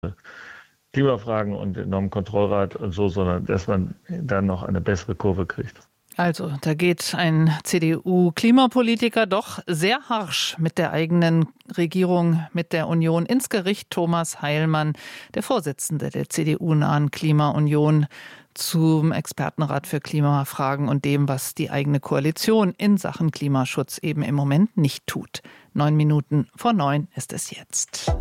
Klimafragen und enormen Kontrollrat und so, sondern dass man dann noch eine bessere Kurve kriegt. Also, da geht ein CDU-Klimapolitiker doch sehr harsch mit der eigenen Regierung, mit der Union ins Gericht. Thomas Heilmann, der Vorsitzende der CDU-nahen Klimaunion, zum Expertenrat für Klimafragen und dem, was die eigene Koalition in Sachen Klimaschutz eben im Moment nicht tut. 8:09 ist es jetzt.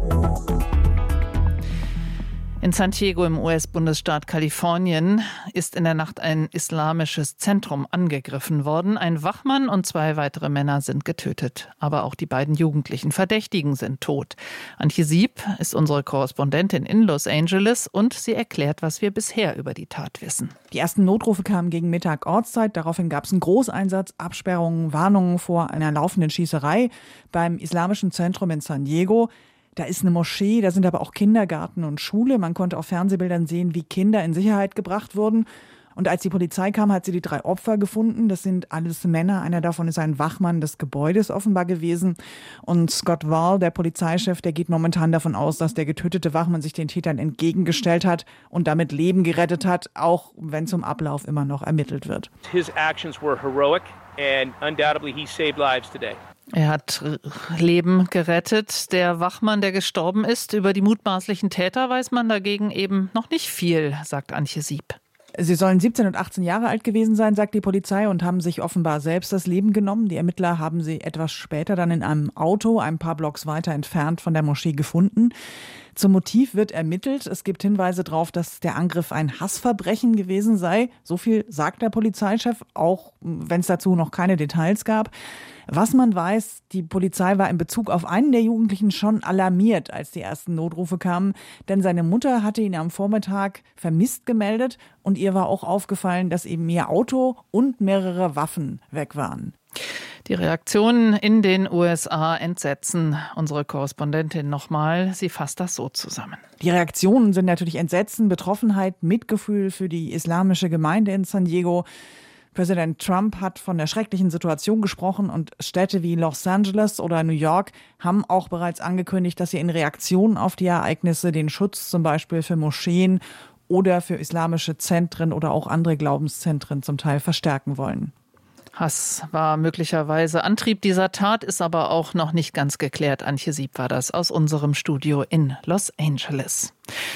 In San Diego im US-Bundesstaat Kalifornien ist in der Nacht ein islamisches Zentrum angegriffen worden. Ein Wachmann und 2 weitere Männer sind getötet. Aber auch die beiden jugendlichen Verdächtigen sind tot. Antje Sieb ist unsere Korrespondentin in Los Angeles und sie erklärt, was wir bisher über die Tat wissen. Die ersten Notrufe kamen gegen Mittag Ortszeit. Daraufhin gab es einen Großeinsatz, Absperrungen, Warnungen vor einer laufenden Schießerei beim islamischen Zentrum in San Diego. Da ist eine Moschee, da sind aber auch Kindergarten und Schule. Man konnte auf Fernsehbildern sehen, wie Kinder in Sicherheit gebracht wurden. Und als die Polizei kam, hat sie die 3 Opfer gefunden. Das sind alles Männer. Einer davon ist ein Wachmann des Gebäudes offenbar gewesen. Und Scott Wall, der Polizeichef, der geht momentan davon aus, dass der getötete Wachmann sich den Tätern entgegengestellt hat und damit Leben gerettet hat, auch wenn zum Ablauf immer noch ermittelt wird. His actions were heroic and undoubtedly he saved lives today. Er hat Leben gerettet. Der Wachmann, der gestorben ist, über die mutmaßlichen Täter weiß man dagegen eben noch nicht viel, sagt Antje Sieb. Sie sollen 17 und 18 Jahre alt gewesen sein, sagt die Polizei, und haben sich offenbar selbst das Leben genommen. Die Ermittler haben sie etwas später dann in einem Auto, ein paar Blocks weiter entfernt von der Moschee gefunden. Zum Motiv wird ermittelt. Es gibt Hinweise darauf, dass der Angriff ein Hassverbrechen gewesen sei. So viel sagt der Polizeichef, auch wenn es dazu noch keine Details gab. Was man weiß, die Polizei war in Bezug auf einen der Jugendlichen schon alarmiert, als die ersten Notrufe kamen. Denn seine Mutter hatte ihn am Vormittag vermisst gemeldet und ihr war auch aufgefallen, dass eben ihr Auto und mehrere Waffen weg waren. Die Reaktionen in den USA entsetzen. Unsere Korrespondentin nochmal, sie fasst das so zusammen. Die Reaktionen sind natürlich Entsetzen, Betroffenheit, Mitgefühl für die islamische Gemeinde in San Diego. Präsident Trump hat von der schrecklichen Situation gesprochen und Städte wie Los Angeles oder New York haben auch bereits angekündigt, dass sie in Reaktion auf die Ereignisse den Schutz zum Beispiel für Moscheen oder für islamische Zentren oder auch andere Glaubenszentren zum Teil verstärken wollen. Hass war möglicherweise Antrieb dieser Tat, ist aber auch noch nicht ganz geklärt. Antje Sieb war das aus unserem Studio in Los Angeles.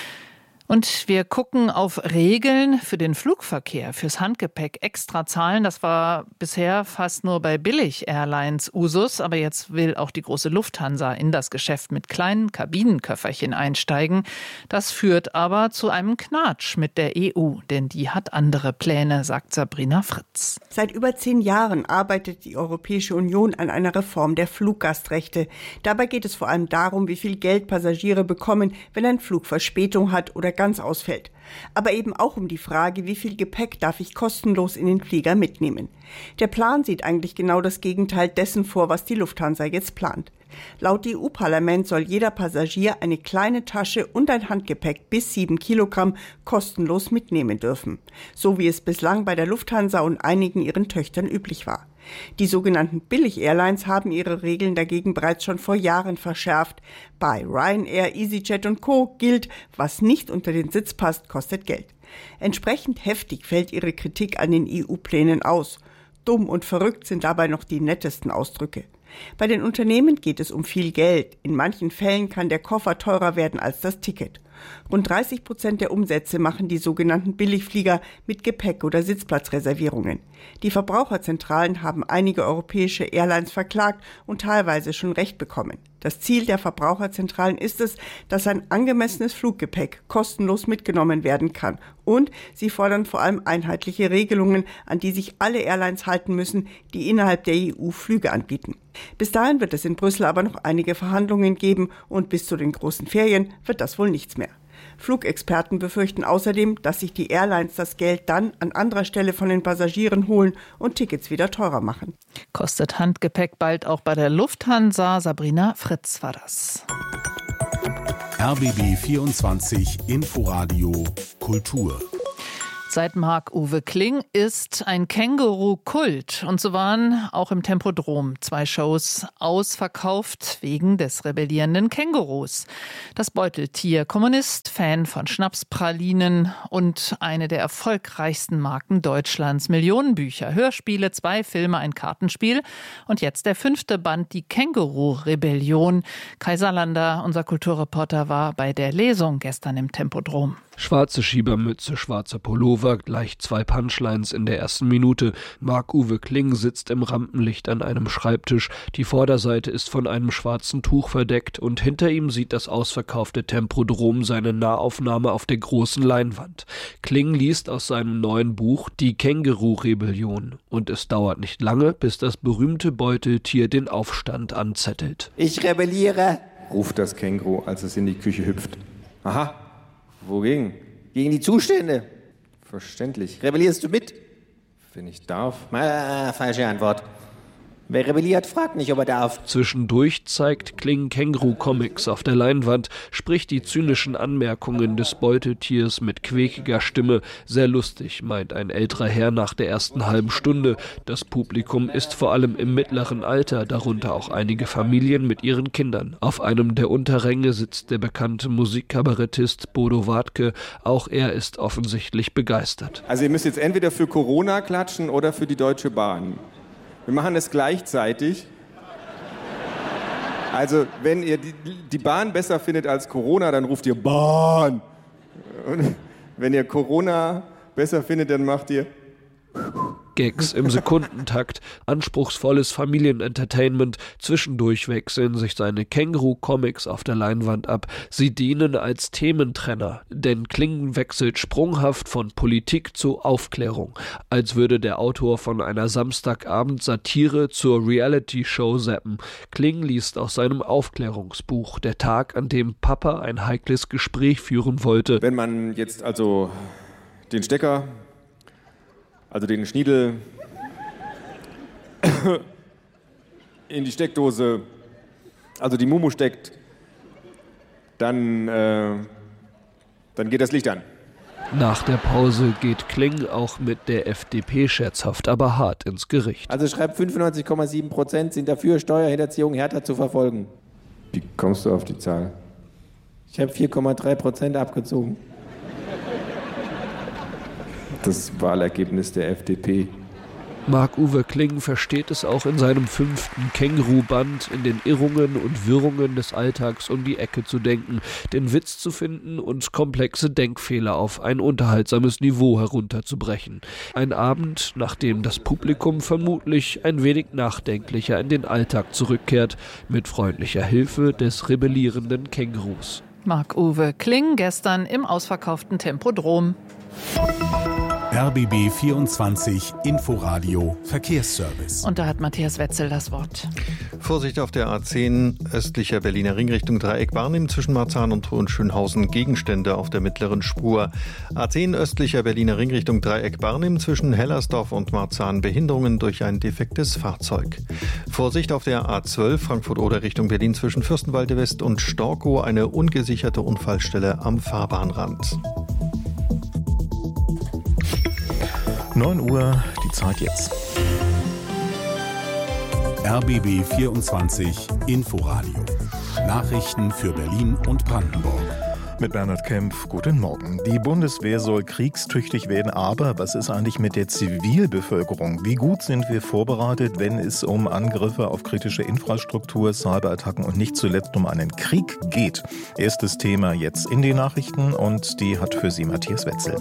Und wir gucken auf Regeln für den Flugverkehr, fürs Handgepäck extra zahlen. Das war bisher fast nur bei Billig-Airlines Usus. Aber jetzt will auch die große Lufthansa in das Geschäft mit kleinen Kabinenköfferchen einsteigen. Das führt aber zu einem Knatsch mit der EU, denn die hat andere Pläne, sagt Sabrina Fritz. Seit über 10 Jahren arbeitet die Europäische Union an einer Reform der Fluggastrechte. Dabei geht es vor allem darum, wie viel Geld Passagiere bekommen, wenn ein Flug Verspätung hat oder ganz ausfällt. Aber eben auch um die Frage, wie viel Gepäck darf ich kostenlos in den Flieger mitnehmen. Der Plan sieht eigentlich genau das Gegenteil dessen vor, was die Lufthansa jetzt plant. Laut EU-Parlament soll jeder Passagier eine kleine Tasche und ein Handgepäck bis 7 Kilogramm kostenlos mitnehmen dürfen. So wie es bislang bei der Lufthansa und einigen ihren Töchtern üblich war. Die sogenannten Billig-Airlines haben ihre Regeln dagegen bereits schon vor Jahren verschärft. Bei Ryanair, EasyJet und Co. gilt, was nicht unter den Sitz passt, kostet Geld. Entsprechend heftig fällt ihre Kritik an den EU-Plänen aus. Dumm und verrückt sind dabei noch die nettesten Ausdrücke. Bei den Unternehmen geht es um viel Geld. In manchen Fällen kann der Koffer teurer werden als das Ticket. Rund 30% der Umsätze machen die sogenannten Billigflieger mit Gepäck- oder Sitzplatzreservierungen. Die Verbraucherzentralen haben einige europäische Airlines verklagt und teilweise schon Recht bekommen. Das Ziel der Verbraucherzentralen ist es, dass ein angemessenes Fluggepäck kostenlos mitgenommen werden kann. Und sie fordern vor allem einheitliche Regelungen, an die sich alle Airlines halten müssen, die innerhalb der EU Flüge anbieten. Bis dahin wird es in Brüssel aber noch einige Verhandlungen geben und bis zu den großen Ferien wird das wohl nichts mehr. Flugexperten befürchten außerdem, dass sich die Airlines das Geld dann an anderer Stelle von den Passagieren holen und Tickets wieder teurer machen. Kostet Handgepäck bald auch bei der Lufthansa. Sabrina Fritz war das. RBB 24 Inforadio Kultur. Seit Marc-Uwe Kling ist ein Känguru-Kult. Und so waren auch im Tempodrom 2 Shows ausverkauft wegen des rebellierenden Kängurus. Das Beuteltier, Kommunist, Fan von Schnapspralinen und eine der erfolgreichsten Marken Deutschlands. Millionenbücher, Hörspiele, 2 Filme, ein Kartenspiel und jetzt der 5. Band, die Känguru-Rebellion. Kai Salander, unser Kulturreporter, war bei der Lesung gestern im Tempodrom. Schwarze Schiebermütze, schwarzer Pullover, gleich 2 Punchlines in der ersten Minute. Marc-Uwe Kling sitzt im Rampenlicht an einem Schreibtisch. Die Vorderseite ist von einem schwarzen Tuch verdeckt und hinter ihm sieht das ausverkaufte Tempodrom seine Nahaufnahme auf der großen Leinwand. Kling liest aus seinem neuen Buch Die Känguru-Rebellion. Und es dauert nicht lange, bis das berühmte Beuteltier den Aufstand anzettelt. Ich rebelliere, ruft das Känguru, als es in die Küche hüpft. Aha. Wogegen? Gegen die Zustände. Verständlich. Rebellierst du mit? Wenn ich darf. Falsche Antwort. Wer rebelliert, fragt nicht, ob er darf. Zwischendurch zeigt Kling Känguru-Comics auf der Leinwand, spricht die zynischen Anmerkungen des Beuteltiers mit quäkiger Stimme. Sehr lustig, meint ein älterer Herr nach der ersten halben Stunde. Das Publikum ist vor allem im mittleren Alter, darunter auch einige Familien mit ihren Kindern. Auf einem der Unterränge sitzt der bekannte Musikkabarettist Bodo Wartke. Auch er ist offensichtlich begeistert. Also ihr müsst jetzt entweder für Corona klatschen oder für die Deutsche Bahn. Wir machen es gleichzeitig. Also, wenn ihr die Bahn besser findet als Corona, dann ruft ihr Bahn. Und wenn ihr Corona besser findet, dann macht ihr Gags im Sekundentakt, anspruchsvolles Familienentertainment. Zwischendurch wechseln sich seine Känguru-Comics auf der Leinwand ab. Sie dienen als Thementrenner, denn Kling wechselt sprunghaft von Politik zu Aufklärung, als würde der Autor von einer Samstagabend-Satire zur Reality-Show zappen. Kling liest aus seinem Aufklärungsbuch, der Tag, an dem Papa ein heikles Gespräch führen wollte. Wenn man jetzt also den Stecker, also den Schniedel in die Steckdose, also die Mumu steckt, dann geht das Licht an. Nach der Pause geht Kling auch mit der FDP scherzhaft, aber hart ins Gericht. Also schreibt 95,7% sind dafür, Steuerhinterziehung härter zu verfolgen. Wie kommst du auf die Zahl? Ich habe 4,3% abgezogen. Das Wahlergebnis der FDP. Marc-Uwe Kling versteht es auch in seinem 5. Känguru-Band, in den Irrungen und Wirrungen des Alltags um die Ecke zu denken, den Witz zu finden und komplexe Denkfehler auf ein unterhaltsames Niveau herunterzubrechen. Ein Abend, nachdem das Publikum vermutlich ein wenig nachdenklicher in den Alltag zurückkehrt, mit freundlicher Hilfe des rebellierenden Kängurus. Marc-Uwe Kling gestern im ausverkauften Tempodrom. RBB 24 Inforadio Verkehrsservice. Und da hat Matthias Wetzel das Wort. Vorsicht auf der A10 östlicher Berliner Ring Richtung Dreieck Barnim zwischen Marzahn und Hohenschönhausen. Gegenstände auf der mittleren Spur. A10 östlicher Berliner Ring Richtung Dreieck Barnim zwischen Hellersdorf und Marzahn. Behinderungen durch ein defektes Fahrzeug. Vorsicht auf der A12 Frankfurt-Oder Richtung Berlin zwischen Fürstenwalde West und Storkow. Eine ungesicherte Unfallstelle am Fahrbahnrand. 9 Uhr, die Zeit jetzt. RBB 24 Inforadio. Nachrichten für Berlin und Brandenburg. Mit Bernhard Kempf, guten Morgen. Die Bundeswehr soll kriegstüchtig werden, aber was ist eigentlich mit der Zivilbevölkerung? Wie gut sind wir vorbereitet, wenn es um Angriffe auf kritische Infrastruktur, Cyberattacken und nicht zuletzt um einen Krieg geht? Erstes Thema jetzt in den Nachrichten und die hat für Sie Matthias Wetzel.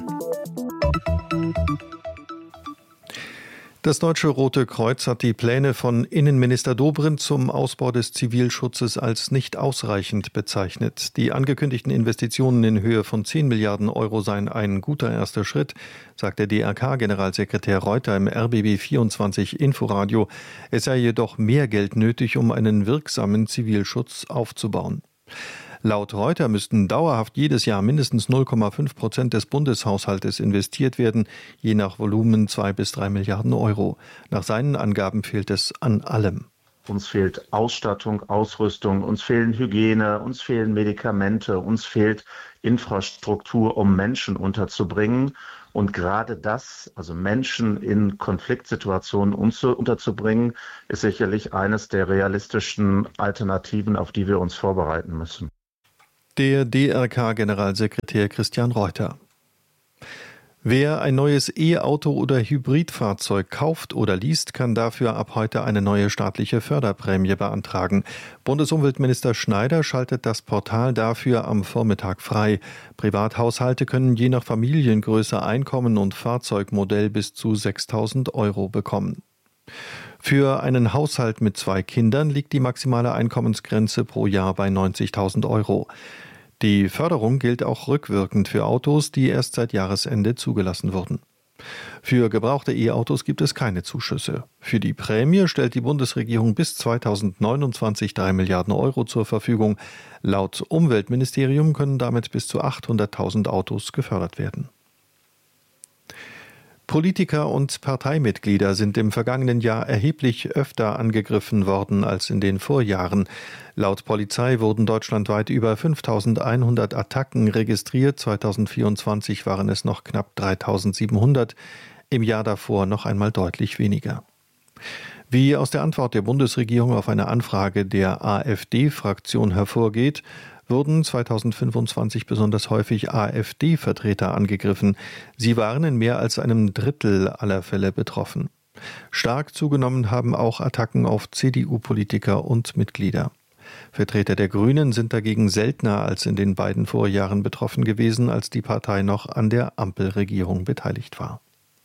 Das Deutsche Rote Kreuz hat die Pläne von Innenminister Dobrindt zum Ausbau des Zivilschutzes als nicht ausreichend bezeichnet. Die angekündigten Investitionen in Höhe von 10 Milliarden Euro seien ein guter erster Schritt, sagt der DRK-Generalsekretär Reuter im RBB 24 Inforadio. Es sei jedoch mehr Geld nötig, um einen wirksamen Zivilschutz aufzubauen. Laut Reuter müssten dauerhaft jedes Jahr mindestens 0,5% des Bundeshaushaltes investiert werden, je nach Volumen 2 bis 3 Milliarden Euro. Nach seinen Angaben fehlt es an allem. uns fehlt Ausstattung, Ausrüstung, uns fehlen Hygiene, uns fehlen Medikamente, uns fehlt Infrastruktur, um Menschen unterzubringen. Und gerade das, also Menschen in Konfliktsituationen unterzubringen, ist sicherlich eines der realistischen Alternativen, auf die wir uns vorbereiten müssen. Der DRK-Generalsekretär Christian Reuter. Wer ein neues E-Auto oder Hybridfahrzeug kauft oder least, kann dafür ab heute eine neue staatliche Förderprämie beantragen. Bundesumweltminister Schneider schaltet das Portal dafür am Vormittag frei. Privathaushalte können je nach Familiengröße, Einkommen und Fahrzeugmodell bis zu 6.000 € bekommen. Für einen Haushalt mit 2 Kindern liegt die maximale Einkommensgrenze pro Jahr bei 90.000 €. Die Förderung gilt auch rückwirkend für Autos, die erst seit Jahresende zugelassen wurden. Für gebrauchte E-Autos gibt es keine Zuschüsse. Für die Prämie stellt die Bundesregierung bis 2029 3 Milliarden € zur Verfügung. Laut Umweltministerium können damit bis zu 800.000 Autos gefördert werden. Politiker und Parteimitglieder sind im vergangenen Jahr erheblich öfter angegriffen worden als in den Vorjahren. Laut Polizei wurden deutschlandweit über 5.100 Attacken registriert. 2024 waren es noch knapp 3.700, im Jahr davor noch einmal deutlich weniger. Wie aus der Antwort der Bundesregierung auf eine Anfrage der AfD-Fraktion hervorgeht, wurden 2025 besonders häufig AfD-Vertreter angegriffen. Sie waren in mehr als einem Drittel aller Fälle betroffen. Stark zugenommen haben auch Attacken auf CDU-Politiker und Mitglieder. Vertreter der Grünen sind dagegen seltener als in den beiden Vorjahren betroffen gewesen, als die Partei noch an der Ampelregierung beteiligt war.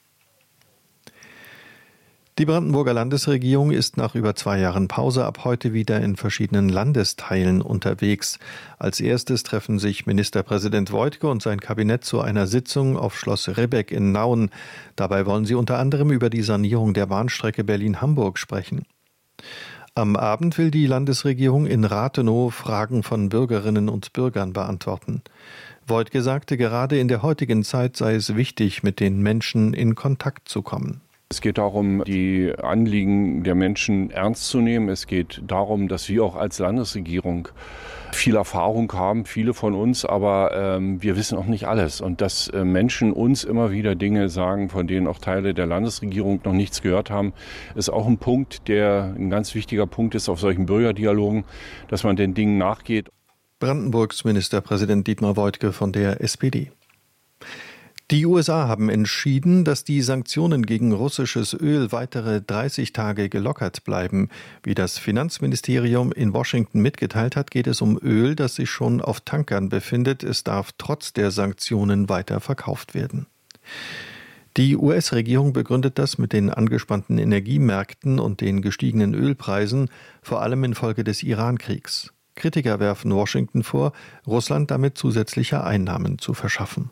Die Brandenburger Landesregierung ist nach über 2 Jahren Pause ab heute wieder in verschiedenen Landesteilen unterwegs. Als erstes treffen sich Ministerpräsident Woidke und sein Kabinett zu einer Sitzung auf Schloss Ribbeck in Nauen. Dabei wollen sie unter anderem über die Sanierung der Bahnstrecke Berlin-Hamburg sprechen. Am Abend will die Landesregierung in Rathenow Fragen von Bürgerinnen und Bürgern beantworten. Woidke sagte, gerade in der heutigen Zeit sei es wichtig, mit den Menschen in Kontakt zu kommen. Es geht darum, die Anliegen der Menschen ernst zu nehmen. Es geht darum, dass wir auch als Landesregierung viel Erfahrung haben, viele von uns, aber wir wissen auch nicht alles. Und dass Menschen uns immer wieder Dinge sagen, von denen auch Teile der Landesregierung noch nichts gehört haben, ist auch ein Punkt, der ein ganz wichtiger Punkt ist auf solchen Bürgerdialogen, dass man den Dingen nachgeht. Brandenburgs Ministerpräsident Dietmar Woidke von der SPD. Die USA haben entschieden, dass die Sanktionen gegen russisches Öl weitere 30 Tage gelockert bleiben. Wie das Finanzministerium in Washington mitgeteilt hat, geht es um Öl, das sich schon auf Tankern befindet. Es darf trotz der Sanktionen weiter verkauft werden. Die US-Regierung begründet das mit den angespannten Energiemärkten und den gestiegenen Ölpreisen, vor allem infolge des Iran-Kriegs. Kritiker werfen Washington vor, Russland damit zusätzliche Einnahmen zu verschaffen.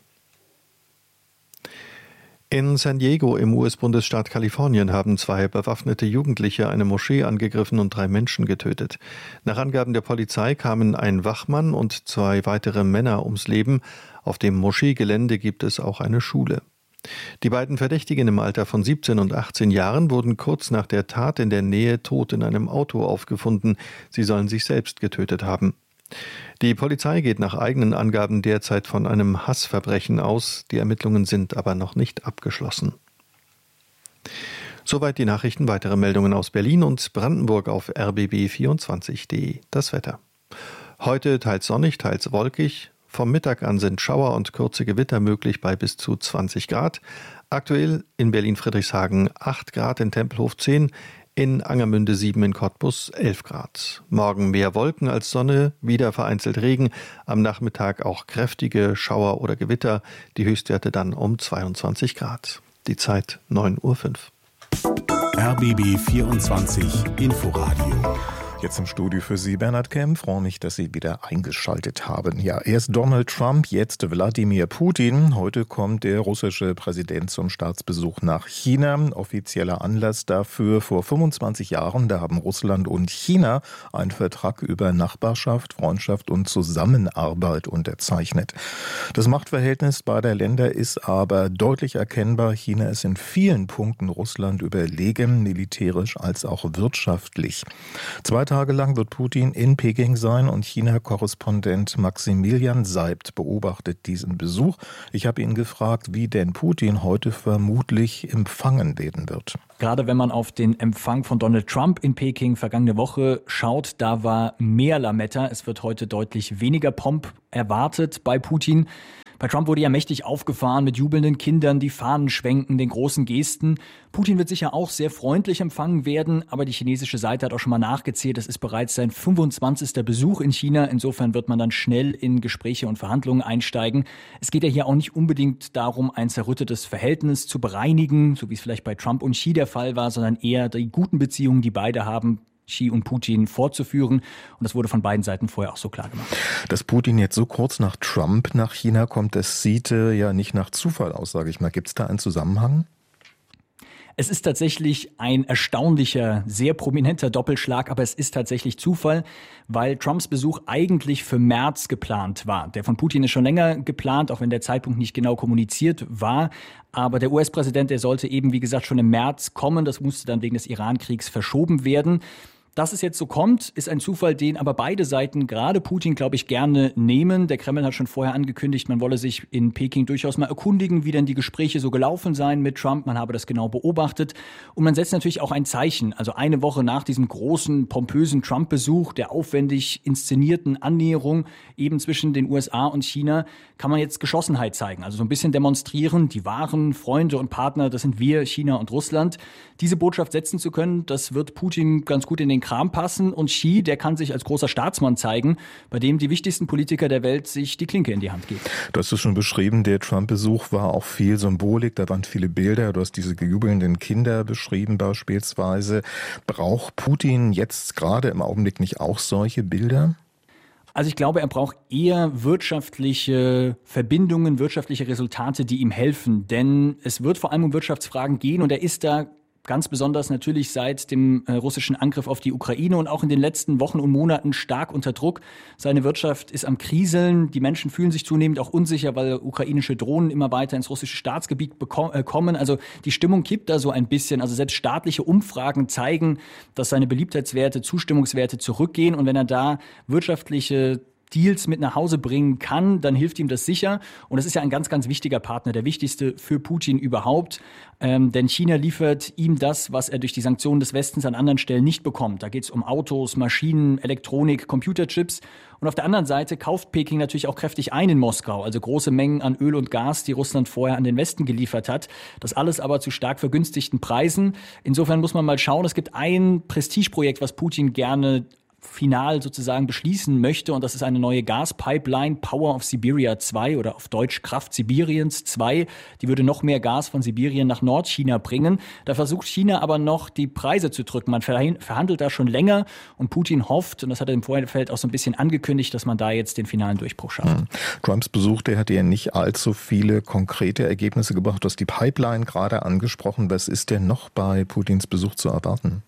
In San Diego im US-Bundesstaat Kalifornien haben 2 bewaffnete Jugendliche eine Moschee angegriffen und 3 Menschen getötet. Nach Angaben der Polizei kamen ein Wachmann und 2 weitere Männer ums Leben. Auf dem Moscheegelände gibt es auch eine Schule. Die beiden Verdächtigen im Alter von 17 und 18 Jahren wurden kurz nach der Tat in der Nähe tot in einem Auto aufgefunden. Sie sollen sich selbst getötet haben. Die Polizei geht nach eigenen Angaben derzeit von einem Hassverbrechen aus. Die Ermittlungen sind aber noch nicht abgeschlossen. Soweit die Nachrichten. Weitere Meldungen aus Berlin und Brandenburg auf rbb24.de. Das Wetter. Heute teils sonnig, teils wolkig. Vom Mittag an sind Schauer und kurze Gewitter möglich bei bis zu 20 Grad. Aktuell in Berlin-Friedrichshagen 8 Grad, in Tempelhof 10, in Angermünde 7, in Cottbus 11 Grad. Morgen mehr Wolken als Sonne, wieder vereinzelt Regen. Am Nachmittag auch kräftige Schauer oder Gewitter. Die Höchstwerte dann um 22 Grad. Die Zeit 9:05 Uhr. RBB 24 Inforadio Jetzt im Studio für Sie Bernhard Kempf. Freue mich, dass Sie wieder eingeschaltet haben. Ja, erst Donald Trump, jetzt Wladimir Putin. Heute kommt der russische Präsident zum Staatsbesuch nach China. Offizieller Anlass dafür: vor 25 Jahren, da haben Russland und China einen Vertrag über Nachbarschaft, Freundschaft und Zusammenarbeit unterzeichnet. Das Machtverhältnis beider Länder ist aber deutlich erkennbar. China ist in vielen Punkten Russland überlegen, militärisch als auch wirtschaftlich. 2 Tage lang wird Putin in Peking sein und China-Korrespondent Maximilian Seibt beobachtet diesen Besuch. Ich habe ihn gefragt, wie denn Putin heute vermutlich empfangen werden wird. Gerade wenn man auf den Empfang von Donald Trump in Peking vergangene Woche schaut, da war mehr Lametta. Es wird heute deutlich weniger Pomp erwartet bei Putin. Bei Trump wurde ja mächtig aufgefahren mit jubelnden Kindern, die Fahnen schwenken, den großen Gesten. Putin wird sicher auch sehr freundlich empfangen werden, aber die chinesische Seite hat auch schon mal nachgezählt, es ist bereits sein 25. Besuch in China. Insofern wird man dann schnell in Gespräche und Verhandlungen einsteigen. Es geht ja hier auch nicht unbedingt darum, ein zerrüttetes Verhältnis zu bereinigen, so wie es vielleicht bei Trump und Xi der Fall war, sondern eher die guten Beziehungen, die beide haben, Xi und Putin fortzuführen. Und das wurde von beiden Seiten vorher auch so klar gemacht. Dass Putin jetzt so kurz nach Trump nach China kommt, das sieht ja nicht nach Zufall aus, sage ich mal. Gibt es da einen Zusammenhang? Es ist tatsächlich ein erstaunlicher, sehr prominenter Doppelschlag, aber es ist tatsächlich Zufall, weil Trumps Besuch eigentlich für März geplant war. Der von Putin ist schon länger geplant, auch wenn der Zeitpunkt nicht genau kommuniziert war. Aber der US-Präsident, der sollte eben, wie gesagt, schon im März kommen. Das musste dann wegen des Iran-Kriegs verschoben werden. Dass es jetzt so kommt, ist ein Zufall, den aber beide Seiten, gerade Putin, glaube ich, gerne nehmen. Der Kreml hat schon vorher angekündigt, man wolle sich in Peking durchaus mal erkundigen, wie denn die Gespräche so gelaufen seien mit Trump. Man habe das genau beobachtet. Und man setzt natürlich auch ein Zeichen. Also eine Woche nach diesem großen, pompösen Trump-Besuch, der aufwendig inszenierten Annäherung eben zwischen den USA und China, kann man jetzt Geschlossenheit zeigen. Also so ein bisschen demonstrieren, die wahren Freunde und Partner, das sind wir, China und Russland. Diese Botschaft setzen zu können, das wird Putin ganz gut in den Kram passen. Und Xi, der kann sich als großer Staatsmann zeigen, bei dem die wichtigsten Politiker der Welt sich die Klinke in die Hand geben. Du hast es schon beschrieben, der Trump-Besuch war auch viel Symbolik, da waren viele Bilder. Du hast diese jubelnden Kinder beschrieben beispielsweise. Braucht Putin jetzt gerade im Augenblick nicht auch solche Bilder? Also ich glaube, er braucht eher wirtschaftliche Verbindungen, wirtschaftliche Resultate, die ihm helfen. Denn es wird vor allem um Wirtschaftsfragen gehen und er ist da ganz besonders natürlich seit dem russischen Angriff auf die Ukraine und auch in den letzten Wochen und Monaten stark unter Druck. Seine Wirtschaft ist am Kriseln. Die Menschen fühlen sich zunehmend auch unsicher, weil ukrainische Drohnen immer weiter ins russische Staatsgebiet kommen. Also die Stimmung kippt da so ein bisschen. Also selbst staatliche Umfragen zeigen, dass seine Beliebtheitswerte, Zustimmungswerte zurückgehen. Und wenn er da wirtschaftliche Deals mit nach Hause bringen kann, dann hilft ihm das sicher. Und das ist ja ein ganz, ganz wichtiger Partner, der wichtigste für Putin überhaupt. Denn China liefert ihm das, was er durch die Sanktionen des Westens an anderen Stellen nicht bekommt. Da geht es um Autos, Maschinen, Elektronik, Computerchips. Und auf der anderen Seite kauft Peking natürlich auch kräftig ein in Moskau. Also große Mengen an Öl und Gas, die Russland vorher an den Westen geliefert hat. Das alles aber zu stark vergünstigten Preisen. Insofern muss man mal schauen. Es gibt ein Prestigeprojekt, was Putin gerne final sozusagen beschließen möchte. Und das ist eine neue Gaspipeline, Power of Siberia 2 oder auf Deutsch Kraft Sibiriens 2. Die würde noch mehr Gas von Sibirien nach Nordchina bringen. Da versucht China aber noch, die Preise zu drücken. Man verhandelt da schon länger und Putin hofft, und das hat er im Vorfeld auch so ein bisschen angekündigt, dass man da jetzt den finalen Durchbruch schafft. Trumps Besuch, der hat ja nicht allzu viele konkrete Ergebnisse gebracht. Du hast die Pipeline gerade angesprochen. Was ist denn noch bei Putins Besuch zu erwarten?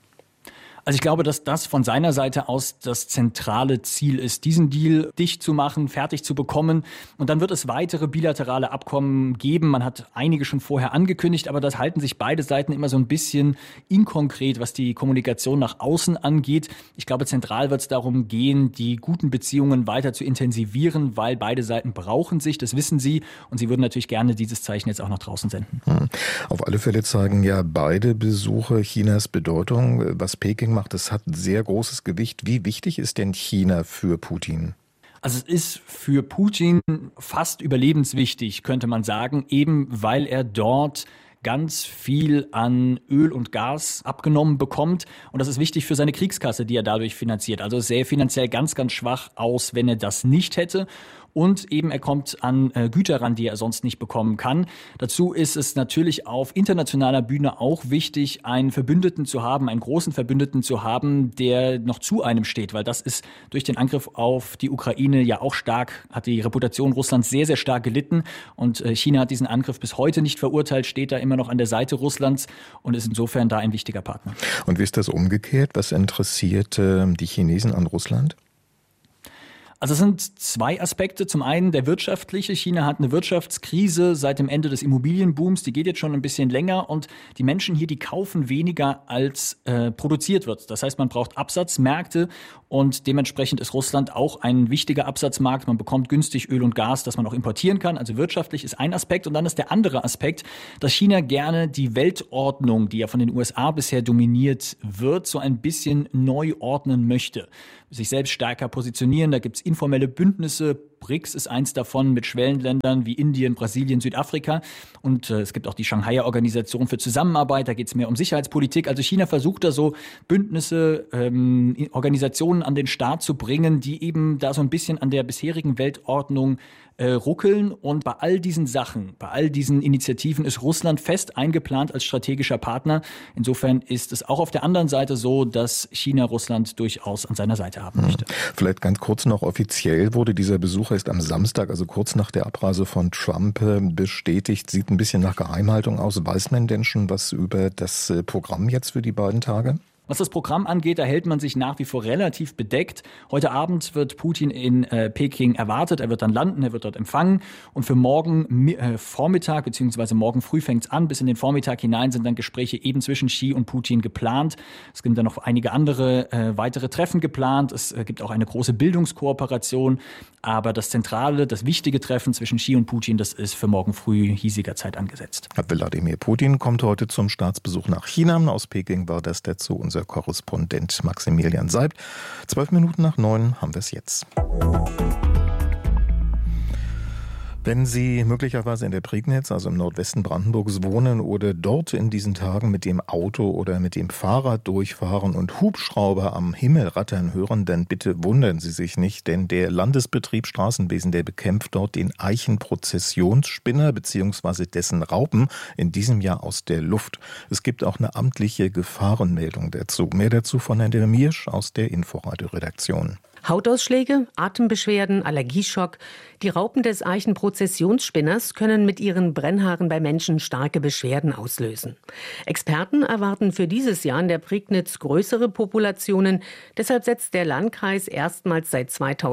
Also ich glaube, dass das von seiner Seite aus das zentrale Ziel ist, diesen Deal dicht zu machen, fertig zu bekommen. Und dann wird es weitere bilaterale Abkommen geben. Man hat einige schon vorher angekündigt, aber das halten sich beide Seiten immer so ein bisschen inkonkret, was die Kommunikation nach außen angeht. Ich glaube, zentral wird es darum gehen, die guten Beziehungen weiter zu intensivieren, weil beide Seiten brauchen sich, das wissen sie. Und sie würden natürlich gerne dieses Zeichen jetzt auch nach draußen senden. Auf alle Fälle zeigen ja beide Besuche Chinas Bedeutung. Was Peking macht, das hat sehr großes Gewicht. Wie wichtig ist denn China für Putin? Also es ist für Putin fast überlebenswichtig, könnte man sagen, eben weil er dort ganz viel an Öl und Gas abgenommen bekommt. Und das ist wichtig für seine Kriegskasse, die er dadurch finanziert. Also es sähe finanziell ganz, ganz schwach aus, wenn er das nicht hätte. und eben er kommt an Güter ran, die er sonst nicht bekommen kann. Dazu ist es natürlich auf internationaler Bühne auch wichtig, einen Verbündeten zu haben, einen großen Verbündeten zu haben, der noch zu einem steht, weil das ist durch den Angriff auf die Ukraine ja auch hat die Reputation Russlands sehr, sehr stark gelitten und China hat diesen Angriff bis heute nicht verurteilt, steht da immer noch an der Seite Russlands und ist insofern da ein wichtiger Partner. Und wie ist das umgekehrt? Was interessiert die Chinesen an Russland? Also es sind zwei Aspekte. Zum einen der wirtschaftliche. China hat eine Wirtschaftskrise seit dem Ende des Immobilienbooms. Die geht jetzt schon ein bisschen länger und die Menschen hier, die kaufen weniger als produziert wird. Das heißt, man braucht Absatzmärkte und dementsprechend ist Russland auch ein wichtiger Absatzmarkt. Man bekommt günstig Öl und Gas, das man auch importieren kann. Also wirtschaftlich ist ein Aspekt und dann ist der andere Aspekt, dass China gerne die Weltordnung, die ja von den USA bisher dominiert wird, so ein bisschen neu ordnen möchte. Sich selbst stärker positionieren. Da gibt's informelle Bündnisse. BRICS ist eins davon mit Schwellenländern wie Indien, Brasilien, Südafrika. Und es gibt auch die Shanghaier Organisation für Zusammenarbeit. Da geht's mehr um Sicherheitspolitik. Also China versucht da so Bündnisse, Organisationen an den Start zu bringen, die eben da so ein bisschen an der bisherigen Weltordnung ruckeln. Und bei all diesen Sachen, bei all diesen Initiativen ist Russland fest eingeplant als strategischer Partner. Insofern ist es auch auf der anderen Seite so, dass China Russland durchaus an seiner Seite haben möchte. Vielleicht ganz kurz noch offiziell wurde dieser Besuch erst am Samstag, also kurz nach der Abreise von Trump, bestätigt. Sieht ein bisschen nach Geheimhaltung aus. Weiß man denn schon was über das Programm jetzt für die beiden Tage? Was das Programm angeht, da hält man sich nach wie vor relativ bedeckt. Heute Abend wird Putin in Peking erwartet. Er wird dann landen, er wird dort empfangen. Und für morgen Vormittag bzw. morgen früh fängt's an. Bis in den Vormittag hinein sind dann Gespräche eben zwischen Xi und Putin geplant. Es gibt dann noch einige andere weitere Treffen geplant. Es gibt auch eine große Bildungskooperation. Aber das zentrale, das wichtige Treffen zwischen Xi und Putin, das ist für morgen früh hiesiger Zeit angesetzt. Wladimir Putin kommt heute zum Staatsbesuch nach China. Aus Peking war das dazu unser Korrespondent Maximilian Seibt. 8:12 haben wir es jetzt. Wenn Sie möglicherweise in der Prignitz, also im Nordwesten Brandenburgs, wohnen oder dort in diesen Tagen mit dem Auto oder mit dem Fahrrad durchfahren und Hubschrauber am Himmel rattern hören, dann bitte wundern Sie sich nicht, denn der Landesbetrieb Straßenwesen, der bekämpft dort den Eichenprozessionsspinner bzw. dessen Raupen in diesem Jahr aus der Luft. Es gibt auch eine amtliche Gefahrenmeldung dazu. Mehr dazu von Herrn Dermiersch aus der Inforadio-Redaktion. Hautausschläge, Atembeschwerden, Allergieschock. Die Raupen des Eichenprozessionsspinners können mit ihren Brennhaaren bei Menschen starke Beschwerden auslösen. Experten erwarten für dieses Jahr in der Prignitz größere Populationen. Deshalb setzt der Landkreis erstmals seit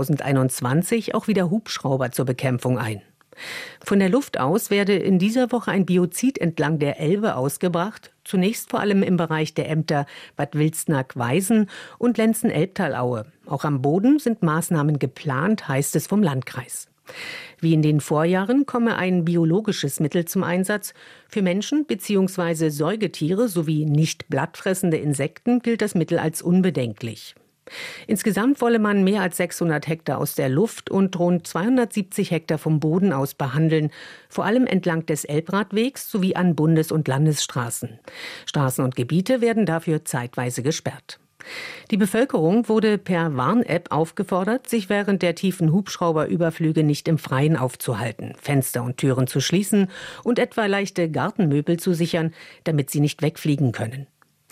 2021 auch wieder Hubschrauber zur Bekämpfung ein. Von der Luft aus werde in dieser Woche ein Biozid entlang der Elbe ausgebracht. Zunächst vor allem im Bereich der Ämter Bad Wilsnack-Weisen und Lenzen-Elbtalaue. Auch am Boden sind Maßnahmen geplant, heißt es vom Landkreis. Wie in den Vorjahren komme ein biologisches Mittel zum Einsatz. Für Menschen bzw. Säugetiere sowie nicht blattfressende Insekten gilt das Mittel als unbedenklich. Insgesamt wolle man mehr als 600 Hektar aus der Luft und rund 270 Hektar vom Boden aus behandeln, vor allem entlang des Elbradwegs sowie an Bundes- und Landesstraßen. Straßen und Gebiete werden dafür zeitweise gesperrt. Die Bevölkerung wurde per Warn-App aufgefordert, sich während der tiefen Hubschrauberüberflüge nicht im Freien aufzuhalten, Fenster und Türen zu schließen und etwa leichte Gartenmöbel zu sichern, damit sie nicht wegfliegen können.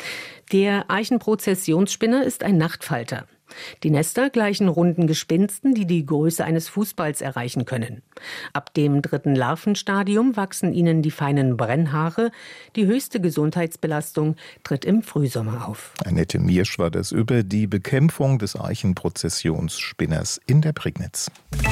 Der Eichenprozessionsspinner ist ein Nachtfalter. Die Nester gleichen runden Gespinsten, die die Größe eines Fußballs erreichen können. Ab dem 3. Larvenstadium wachsen ihnen die feinen Brennhaare. Die höchste Gesundheitsbelastung tritt im Frühsommer auf. Annette Miersch war das über die Bekämpfung des Eichenprozessionsspinners in der Prignitz.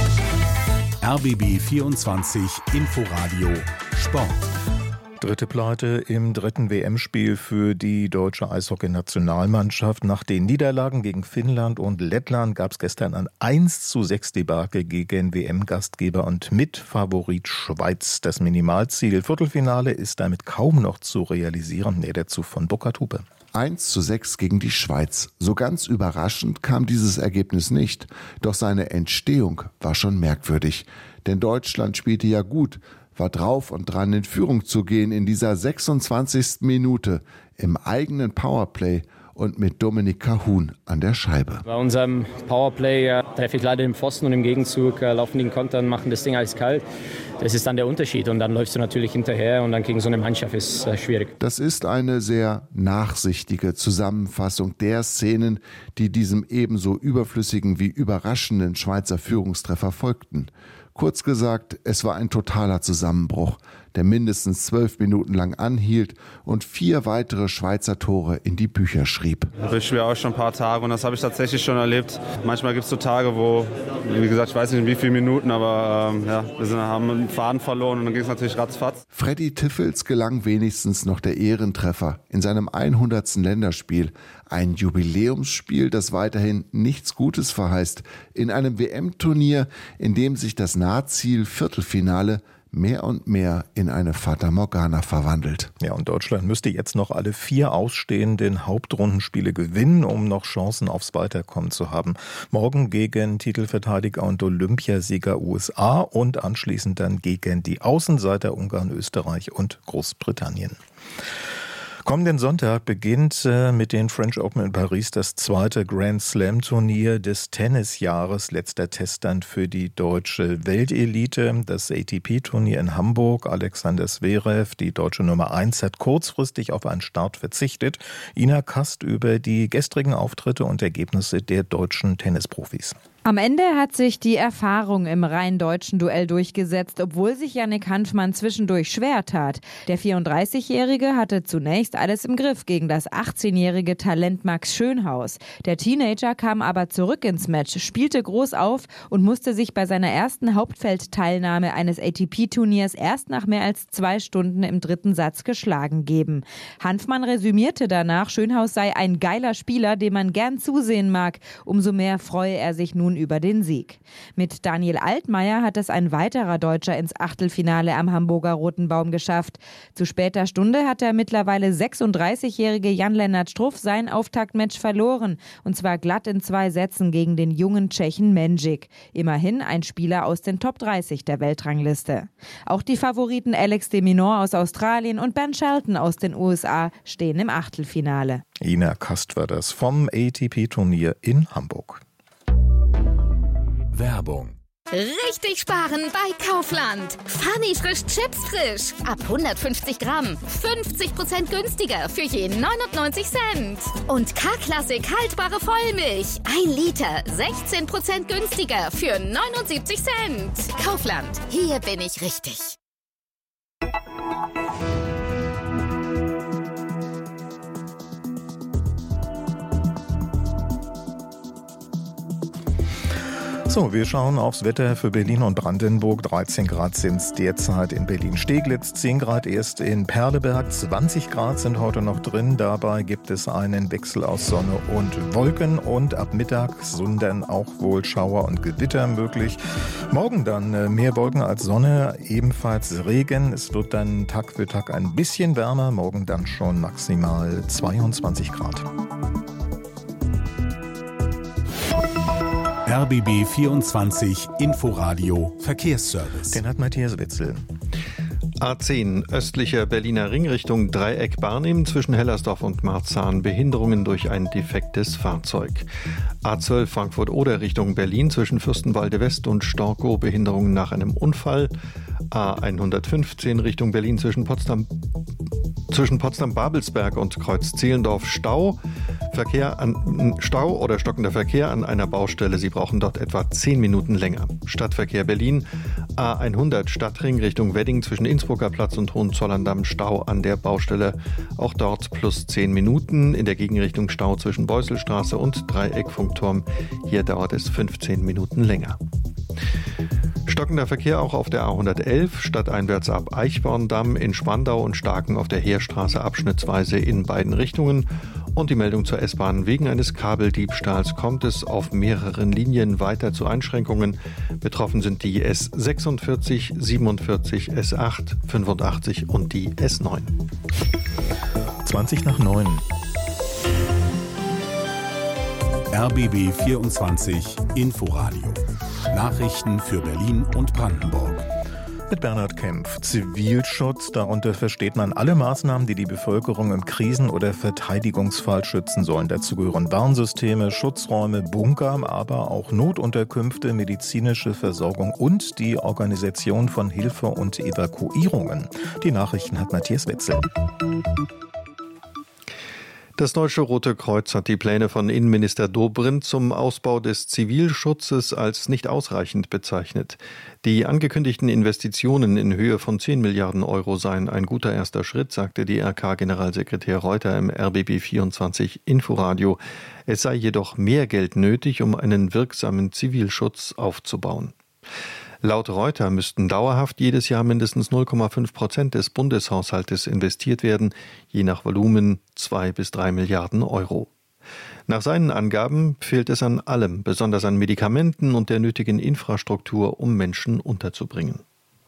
RBB 24 Inforadio Sport. Dritte Pleite im dritten WM-Spiel für die deutsche Eishockey-Nationalmannschaft. Nach den Niederlagen gegen Finnland und Lettland gab es gestern ein 1:6 Debakel gegen WM-Gastgeber und Mitfavorit Schweiz. Das Minimalziel Viertelfinale ist damit kaum noch zu realisieren. Mehr dazu von Burkhard Hupe. 1:6 gegen die Schweiz. So ganz überraschend kam dieses Ergebnis nicht. Doch seine Entstehung war schon merkwürdig. Denn Deutschland spielte ja gut, war drauf und dran, in Führung zu gehen in dieser 26. Minute im eigenen Powerplay und mit Dominik Kahun an der Scheibe. Bei unserem Powerplay treffe ich leider den Pfosten und im Gegenzug laufen die in Konter und machen das Ding eiskalt. Das ist dann der Unterschied und dann läufst du natürlich hinterher und dann gegen so eine Mannschaft ist schwierig. Das ist eine sehr nachsichtige Zusammenfassung der Szenen, die diesem ebenso überflüssigen wie überraschenden Schweizer Führungstreffer folgten. Kurz gesagt, es war ein totaler Zusammenbruch, der mindestens 12 Minuten lang anhielt und 4 weitere Schweizer Tore in die Bücher schrieb. Ich spiele auch schon ein paar Tage und das habe ich tatsächlich schon erlebt. Manchmal gibt es so Tage, wo, wie gesagt, ich weiß nicht in wie vielen Minuten, aber wir haben einen Faden verloren und dann ging es natürlich ratzfatz. Freddy Tiffels gelang wenigstens noch der Ehrentreffer in seinem 100. Länderspiel. Ein Jubiläumsspiel, das weiterhin nichts Gutes verheißt. In einem WM-Turnier, in dem sich das Nahziel Viertelfinale mehr und mehr in eine Fata Morgana verwandelt. Ja, und Deutschland müsste jetzt noch alle 4 ausstehenden Hauptrundenspiele gewinnen, um noch Chancen aufs Weiterkommen zu haben. Morgen gegen Titelverteidiger und Olympiasieger USA und anschließend dann gegen die Außenseiter Ungarn, Österreich und Großbritannien. Kommenden Sonntag beginnt mit den French Open in Paris das zweite Grand Slam Turnier des Tennisjahres. Letzter Test dann für die deutsche Weltelite. Das ATP-Turnier in Hamburg. Alexander Zverev, die deutsche Nummer 1, hat kurzfristig auf einen Start verzichtet. Ina Kast über die gestrigen Auftritte und Ergebnisse der deutschen Tennisprofis. Am Ende hat sich die Erfahrung im rein deutschen Duell durchgesetzt, obwohl sich Yannick Hanfmann zwischendurch schwer tat. Der 34-Jährige hatte zunächst alles im Griff gegen das 18-jährige Talent Max Schönhaus. Der Teenager kam aber zurück ins Match, spielte groß auf und musste sich bei seiner ersten Hauptfeldteilnahme eines ATP-Turniers erst nach mehr als 2 Stunden im 3. Satz geschlagen geben. Hanfmann resümierte danach, Schönhaus sei ein geiler Spieler, dem man gern zusehen mag. Umso mehr freue er sich nun über den Sieg. Mit Daniel Altmaier hat es ein weiterer Deutscher ins Achtelfinale am Hamburger Roten Baum geschafft. Zu später Stunde hat der mittlerweile 36-jährige Jan-Lennart Struff sein Auftaktmatch verloren. Und zwar glatt in 2 Sätzen gegen den jungen Tschechen Menžik. Immerhin ein Spieler aus den Top 30 der Weltrangliste. Auch die Favoriten Alex de Minaur aus Australien und Ben Shelton aus den USA stehen im Achtelfinale. Ina Kast war das vom ATP-Turnier in Hamburg. Werbung. Richtig sparen bei Kaufland. Funny frisch Chips frisch. Ab 150 Gramm. 50% günstiger für je 99 Cent. Und K-Klassik haltbare Vollmilch. 1 Liter. 16% günstiger für 79 Cent. Kaufland. Hier bin ich richtig. So, wir schauen aufs Wetter für Berlin und Brandenburg. 13 Grad sind es derzeit in Berlin-Steglitz, 10 Grad erst in Perleberg, 20 Grad sind heute noch drin. Dabei gibt es einen Wechsel aus Sonne und Wolken und ab Mittag sind dann auch wohl Schauer und Gewitter möglich. Morgen dann mehr Wolken als Sonne, ebenfalls Regen. Es wird dann Tag für Tag ein bisschen wärmer, morgen dann schon maximal 22 Grad. RBB 24 Inforadio Verkehrsservice. Den hat Matthias Witzel. A10 östlicher Berliner Ring Richtung Dreieck Barnim zwischen Hellersdorf und Marzahn. Behinderungen durch ein defektes Fahrzeug. A12 Frankfurt-Oder Richtung Berlin zwischen Fürstenwalde West und Storkow. Behinderungen nach einem Unfall. A115 Richtung Berlin zwischen Potsdam-Babelsberg und Kreuz-Zehlendorf Stau. Stau oder stockender Verkehr an einer Baustelle. Sie brauchen dort etwa 10 Minuten länger. Stadtverkehr Berlin. A100 Stadtring Richtung Wedding zwischen Innsbrucker Platz und Hohenzollern-Damm. Stau an der Baustelle. Auch dort plus 10 Minuten. In der Gegenrichtung Stau zwischen Beuselstraße und Dreieckfunkturm. Hier dauert es 15 Minuten länger. Stockender Verkehr auch auf der A111, stadteinwärts ab Eichborn-Damm in Spandau und Starken auf der Heerstraße abschnittsweise in beiden Richtungen. Und die Meldung zur S-Bahn: Wegen eines Kabeldiebstahls kommt es auf mehreren Linien weiter zu Einschränkungen. Betroffen sind die S46, 47, S8, 85 und die S9. 20 nach 9. RBB 24 Inforadio. Nachrichten für Berlin und Brandenburg. Mit Bernhard Kempf. Zivilschutz, darunter versteht man alle Maßnahmen, die die Bevölkerung im Krisen- oder Verteidigungsfall schützen sollen. Dazu gehören Warnsysteme, Schutzräume, Bunker, aber auch Notunterkünfte, medizinische Versorgung und die Organisation von Hilfe und Evakuierungen. Die Nachrichten hat Matthias Wetzel. Das Deutsche Rote Kreuz hat die Pläne von Innenminister Dobrindt zum Ausbau des Zivilschutzes als nicht ausreichend bezeichnet. Die angekündigten Investitionen in Höhe von 10 Milliarden Euro seien ein guter erster Schritt, sagte DRK-Generalsekretär Reuter im RBB24 Inforadio. Es sei jedoch mehr Geld nötig, um einen wirksamen Zivilschutz aufzubauen. Laut Reuter müssten dauerhaft jedes Jahr mindestens 0,5% des Bundeshaushaltes investiert werden, je nach Volumen 2 bis 3 Milliarden Euro. Nach seinen Angaben fehlt es an allem, besonders an Medikamenten und der nötigen Infrastruktur, um Menschen unterzubringen.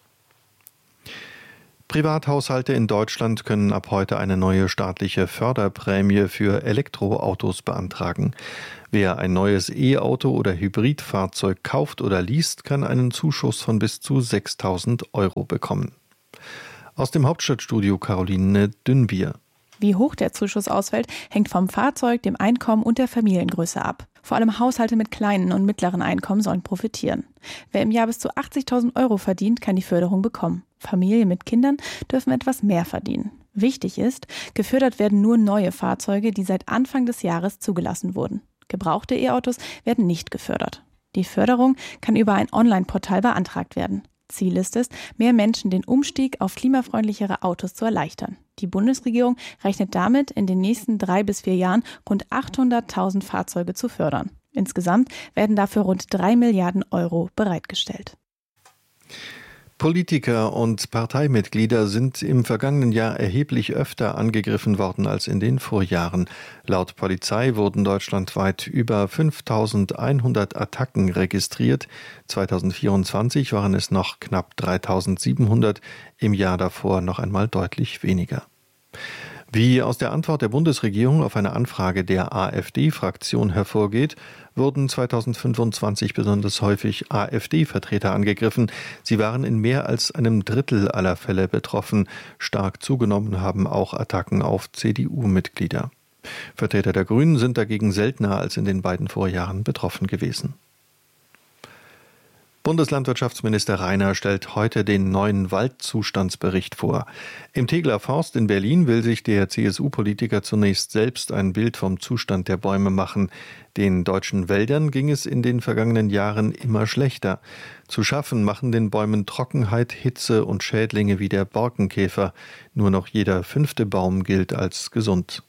Privathaushalte in Deutschland können ab heute eine neue staatliche Förderprämie für Elektroautos beantragen. Wer ein neues E-Auto oder Hybridfahrzeug kauft oder least, kann einen Zuschuss von bis zu 6.000 Euro bekommen. Aus dem Hauptstadtstudio Caroline Dünnbier. Wie hoch der Zuschuss ausfällt, hängt vom Fahrzeug, dem Einkommen und der Familiengröße ab. Vor allem Haushalte mit kleinen und mittleren Einkommen sollen profitieren. Wer im Jahr bis zu 80.000 Euro verdient, kann die Förderung bekommen. Familien mit Kindern dürfen etwas mehr verdienen. Wichtig ist, gefördert werden nur neue Fahrzeuge, die seit Anfang des Jahres zugelassen wurden. Gebrauchte E-Autos werden nicht gefördert. Die Förderung kann über ein Online-Portal beantragt werden. Ziel ist es, mehr Menschen den Umstieg auf klimafreundlichere Autos zu erleichtern. Die Bundesregierung rechnet damit, in den nächsten 3 bis 4 Jahren rund 800.000 Fahrzeuge zu fördern. Insgesamt werden dafür rund 3 Milliarden Euro bereitgestellt. Politiker und Parteimitglieder sind im vergangenen Jahr erheblich öfter angegriffen worden als in den Vorjahren. Laut Polizei wurden deutschlandweit über 5.100 Attacken registriert. 2024 waren es noch knapp 3.700, im Jahr davor noch einmal deutlich weniger. Wie aus der Antwort der Bundesregierung auf eine Anfrage der AfD-Fraktion hervorgeht, wurden 2025 besonders häufig AfD-Vertreter angegriffen. Sie waren in mehr als einem Drittel aller Fälle betroffen. Stark zugenommen haben auch Attacken auf CDU-Mitglieder. Vertreter der Grünen sind dagegen seltener als in den beiden Vorjahren betroffen gewesen. Bundeslandwirtschaftsminister Rainer stellt heute den neuen Waldzustandsbericht vor. Im Tegeler Forst in Berlin will sich der CSU-Politiker zunächst selbst ein Bild vom Zustand der Bäume machen. Den deutschen Wäldern ging es in den vergangenen Jahren immer schlechter. Zu schaffen machen den Bäumen Trockenheit, Hitze und Schädlinge wie der Borkenkäfer. Nur noch jeder 5. Baum gilt als gesund.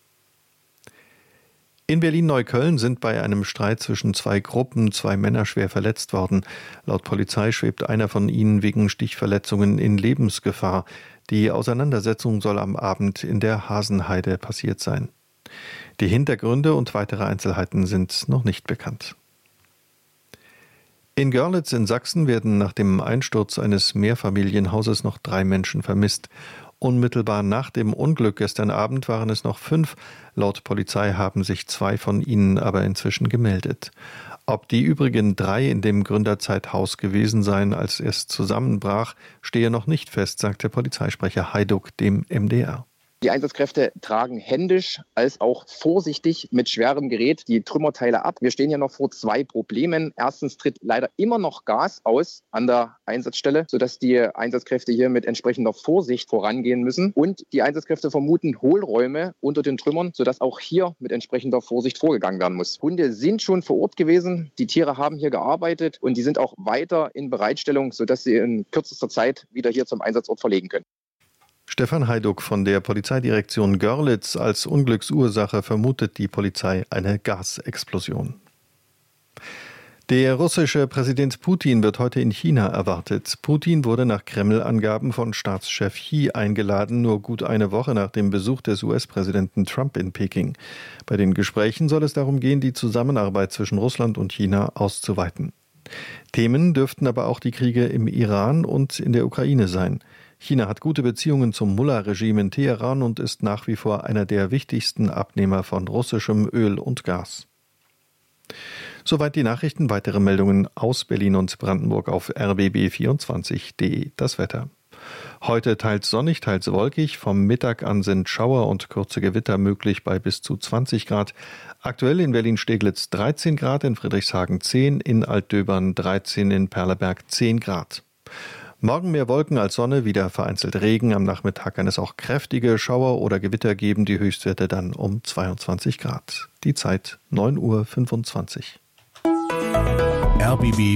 In Berlin-Neukölln sind bei einem Streit zwischen 2 Gruppen 2 Männer schwer verletzt worden. Laut Polizei schwebt einer von ihnen wegen Stichverletzungen in Lebensgefahr. Die Auseinandersetzung soll am Abend in der Hasenheide passiert sein. Die Hintergründe und weitere Einzelheiten sind noch nicht bekannt. In Görlitz in Sachsen werden nach dem Einsturz eines Mehrfamilienhauses noch 3 Menschen vermisst. Unmittelbar nach dem Unglück gestern Abend waren es noch 5. Laut Polizei haben sich 2 von ihnen aber inzwischen gemeldet. Ob die übrigen 3 in dem Gründerzeithaus gewesen seien, als es zusammenbrach, stehe noch nicht fest, sagte Polizeisprecher Heiduck dem MDR. Die Einsatzkräfte tragen händisch als auch vorsichtig mit schwerem Gerät die Trümmerteile ab. Wir stehen ja noch vor 2 Problemen. Erstens tritt leider immer noch Gas aus an der Einsatzstelle, sodass die Einsatzkräfte hier mit entsprechender Vorsicht vorangehen müssen. Und die Einsatzkräfte vermuten Hohlräume unter den Trümmern, sodass auch hier mit entsprechender Vorsicht vorgegangen werden muss. Hunde sind schon vor Ort gewesen. Die Tiere haben hier gearbeitet und die sind auch weiter in Bereitstellung, sodass sie in kürzester Zeit wieder hier zum Einsatzort verlegen können. Stefan Heiduck von der Polizeidirektion Görlitz. Als Unglücksursache vermutet die Polizei eine Gasexplosion. Der russische Präsident Putin wird heute in China erwartet. Putin wurde nach Kreml-Angaben von Staatschef Xi eingeladen, nur gut eine Woche nach dem Besuch des US-Präsidenten Trump in Peking. Bei den Gesprächen soll es darum gehen, die Zusammenarbeit zwischen Russland und China auszuweiten. Themen dürften aber auch die Kriege im Iran und in der Ukraine sein. China hat gute Beziehungen zum Mullah-Regime in Teheran und ist nach wie vor einer der wichtigsten Abnehmer von russischem Öl und Gas. Soweit die Nachrichten. Weitere Meldungen aus Berlin und Brandenburg auf rbb24.de. Das Wetter. Heute teils sonnig, teils wolkig. Vom Mittag an sind Schauer und kurze Gewitter möglich bei bis zu 20 Grad. Aktuell in Berlin-Steglitz 13 Grad, in Friedrichshagen 10, in Altdöbern 13, in Perleberg 10 Grad. Morgen mehr Wolken als Sonne, wieder vereinzelt Regen. Am Nachmittag kann es auch kräftige Schauer oder Gewitter geben, die Höchstwerte dann um 22 Grad. Die Zeit 9:25 Uhr. RBB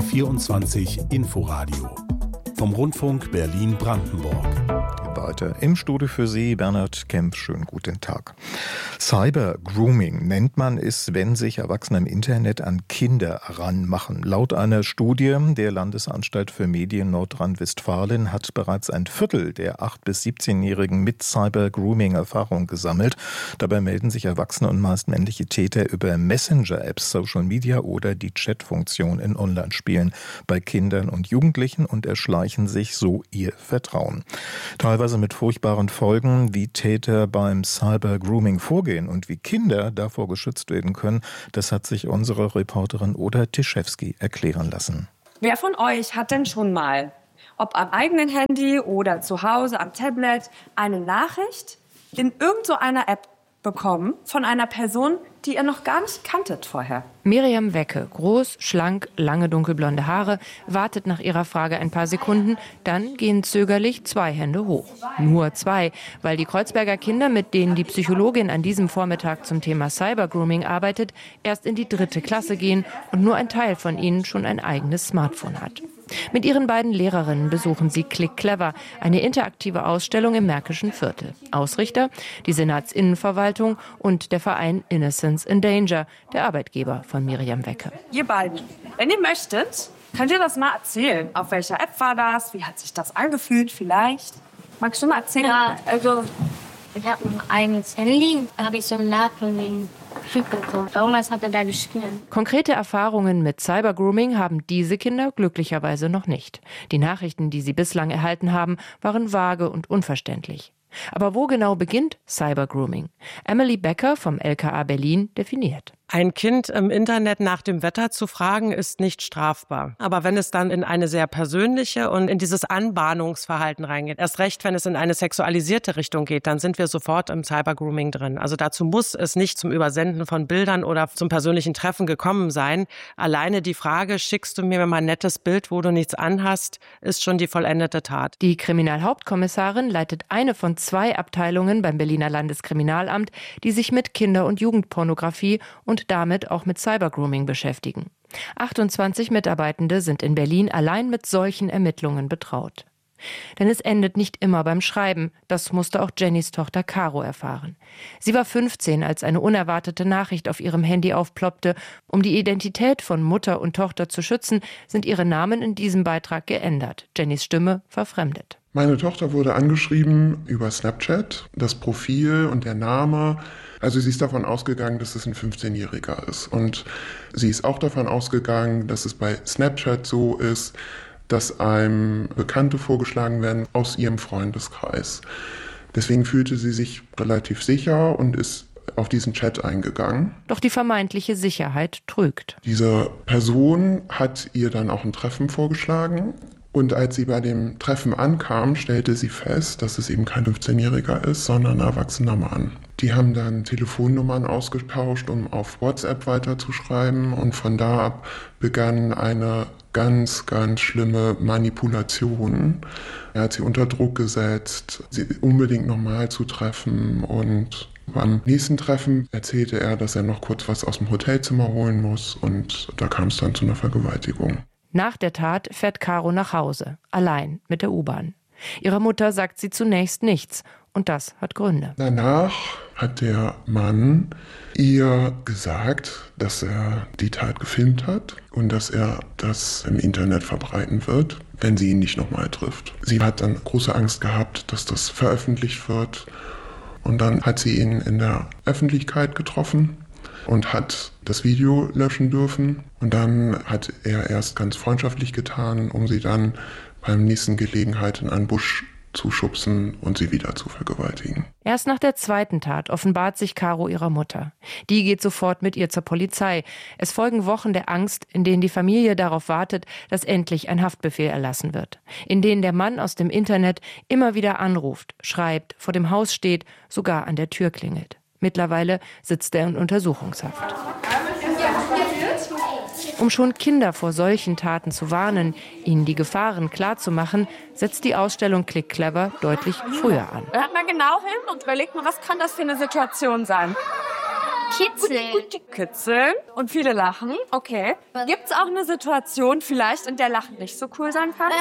24 Inforadio vom Rundfunk Berlin-Brandenburg. Weiter im Studio für Sie, Bernhard Kempf. Schönen guten Tag. Cyber-Grooming nennt man es, wenn sich Erwachsene im Internet an Kinder ranmachen. Laut einer Studie der Landesanstalt für Medien Nordrhein-Westfalen hat bereits ein Viertel der 8- bis 17-Jährigen mit Cyber-Grooming Erfahrung gesammelt. Dabei melden sich Erwachsene und meist männliche Täter über Messenger-Apps, Social Media oder die Chat-Funktion in Online-Spielen bei Kindern und Jugendlichen und erschleichen sich so ihr Vertrauen. Teilweise mit furchtbaren Folgen, wie Täter beim Cyber-Grooming vorgehen und wie Kinder davor geschützt werden können, das hat sich unsere Reporterin Oda Tischewski erklären lassen. Wer von euch hat denn schon mal, ob am eigenen Handy oder zu Hause am Tablet, eine Nachricht in irgendeiner App bekommen von einer Person, die ihr noch gar nicht kanntet vorher? Miriam Wecke, groß, schlank, lange dunkelblonde Haare, wartet nach ihrer Frage ein paar Sekunden, dann gehen zögerlich 2 Hände hoch. Nur 2, weil die Kreuzberger Kinder, mit denen die Psychologin an diesem Vormittag zum Thema Cybergrooming arbeitet, erst in die 3. Klasse gehen und nur ein Teil von ihnen schon ein eigenes Smartphone hat. Mit ihren beiden Lehrerinnen besuchen sie Click Clever, eine interaktive Ausstellung im Märkischen Viertel. Ausrichter, die Senatsinnenverwaltung und der Verein Innocence in Danger, der Arbeitgeber von Miriam Wecke. Ihr beiden, wenn ihr möchtet, könnt ihr das mal erzählen. Auf welcher App war das? Wie hat sich das angefühlt vielleicht? Magst du mal erzählen? Ja, also ich habe ein eigenes Handy, da habe ich so einen Laden bekommen. Irgendwas hat er da gespielt. Konkrete Erfahrungen mit Cybergrooming haben diese Kinder glücklicherweise noch nicht. Die Nachrichten, die sie bislang erhalten haben, waren vage und unverständlich. Aber wo genau beginnt Cybergrooming? Emily Becker vom LKA Berlin definiert. Ein Kind im Internet nach dem Wetter zu fragen, ist nicht strafbar. Aber wenn es dann in eine sehr persönliche und in dieses Anbahnungsverhalten reingeht, erst recht, wenn es in eine sexualisierte Richtung geht, dann sind wir sofort im Cybergrooming drin. Also dazu muss es nicht zum Übersenden von Bildern oder zum persönlichen Treffen gekommen sein. Alleine die Frage, schickst du mir mal ein nettes Bild, wo du nichts anhast, ist schon die vollendete Tat. Die Kriminalhauptkommissarin leitet eine von 2 Abteilungen beim Berliner Landeskriminalamt, die sich mit Kinder- und Jugendpornografie und damit auch mit Cybergrooming beschäftigen. 28 Mitarbeitende sind in Berlin allein mit solchen Ermittlungen betraut. Denn es endet nicht immer beim Schreiben. Das musste auch Jennys Tochter Caro erfahren. Sie war 15, als eine unerwartete Nachricht auf ihrem Handy aufploppte. Um die Identität von Mutter und Tochter zu schützen, sind ihre Namen in diesem Beitrag geändert. Jennys Stimme verfremdet. Meine Tochter wurde angeschrieben über Snapchat, das Profil und der Name. Also sie ist davon ausgegangen, dass es ein 15-Jähriger ist. Und sie ist auch davon ausgegangen, dass es bei Snapchat so ist, dass einem Bekannte vorgeschlagen werden aus ihrem Freundeskreis. Deswegen fühlte sie sich relativ sicher und ist auf diesen Chat eingegangen. Doch die vermeintliche Sicherheit trügt. Diese Person hat ihr dann auch ein Treffen vorgeschlagen. Und als sie bei dem Treffen ankam, stellte sie fest, dass es eben kein 15-Jähriger ist, sondern ein erwachsener Mann. Die haben dann Telefonnummern ausgetauscht, um auf WhatsApp weiterzuschreiben. Und von da ab begann eine ganz, ganz schlimme Manipulation. Er hat sie unter Druck gesetzt, sie unbedingt nochmal zu treffen. Und beim nächsten Treffen erzählte er, dass er noch kurz was aus dem Hotelzimmer holen muss. Und da kam es dann zu einer Vergewaltigung. Nach der Tat fährt Caro nach Hause, allein mit der U-Bahn. Ihrer Mutter sagt sie zunächst nichts und das hat Gründe. Danach hat der Mann ihr gesagt, dass er die Tat gefilmt hat und dass er das im Internet verbreiten wird, wenn sie ihn nicht nochmal trifft. Sie hat dann große Angst gehabt, dass das veröffentlicht wird und dann hat sie ihn in der Öffentlichkeit getroffen und hat das Video löschen dürfen. Und dann hat er erst ganz freundschaftlich getan, um sie dann beim nächsten Gelegenheit in einen Busch zu schubsen und sie wieder zu vergewaltigen. Erst nach der zweiten Tat offenbart sich Caro ihrer Mutter. Die geht sofort mit ihr zur Polizei. Es folgen Wochen der Angst, in denen die Familie darauf wartet, dass endlich ein Haftbefehl erlassen wird. In denen der Mann aus dem Internet immer wieder anruft, schreibt, vor dem Haus steht, sogar an der Tür klingelt. Mittlerweile sitzt er in Untersuchungshaft. Um schon Kinder vor solchen Taten zu warnen, ihnen die Gefahren klarzumachen, setzt die Ausstellung Click Clever deutlich früher an. Hört mal genau hin und überlegt mal, was kann das für eine Situation sein? Kitzeln. Kitzeln und viele lachen. Okay. Gibt es auch eine Situation vielleicht, in der Lachen nicht so cool sein kann?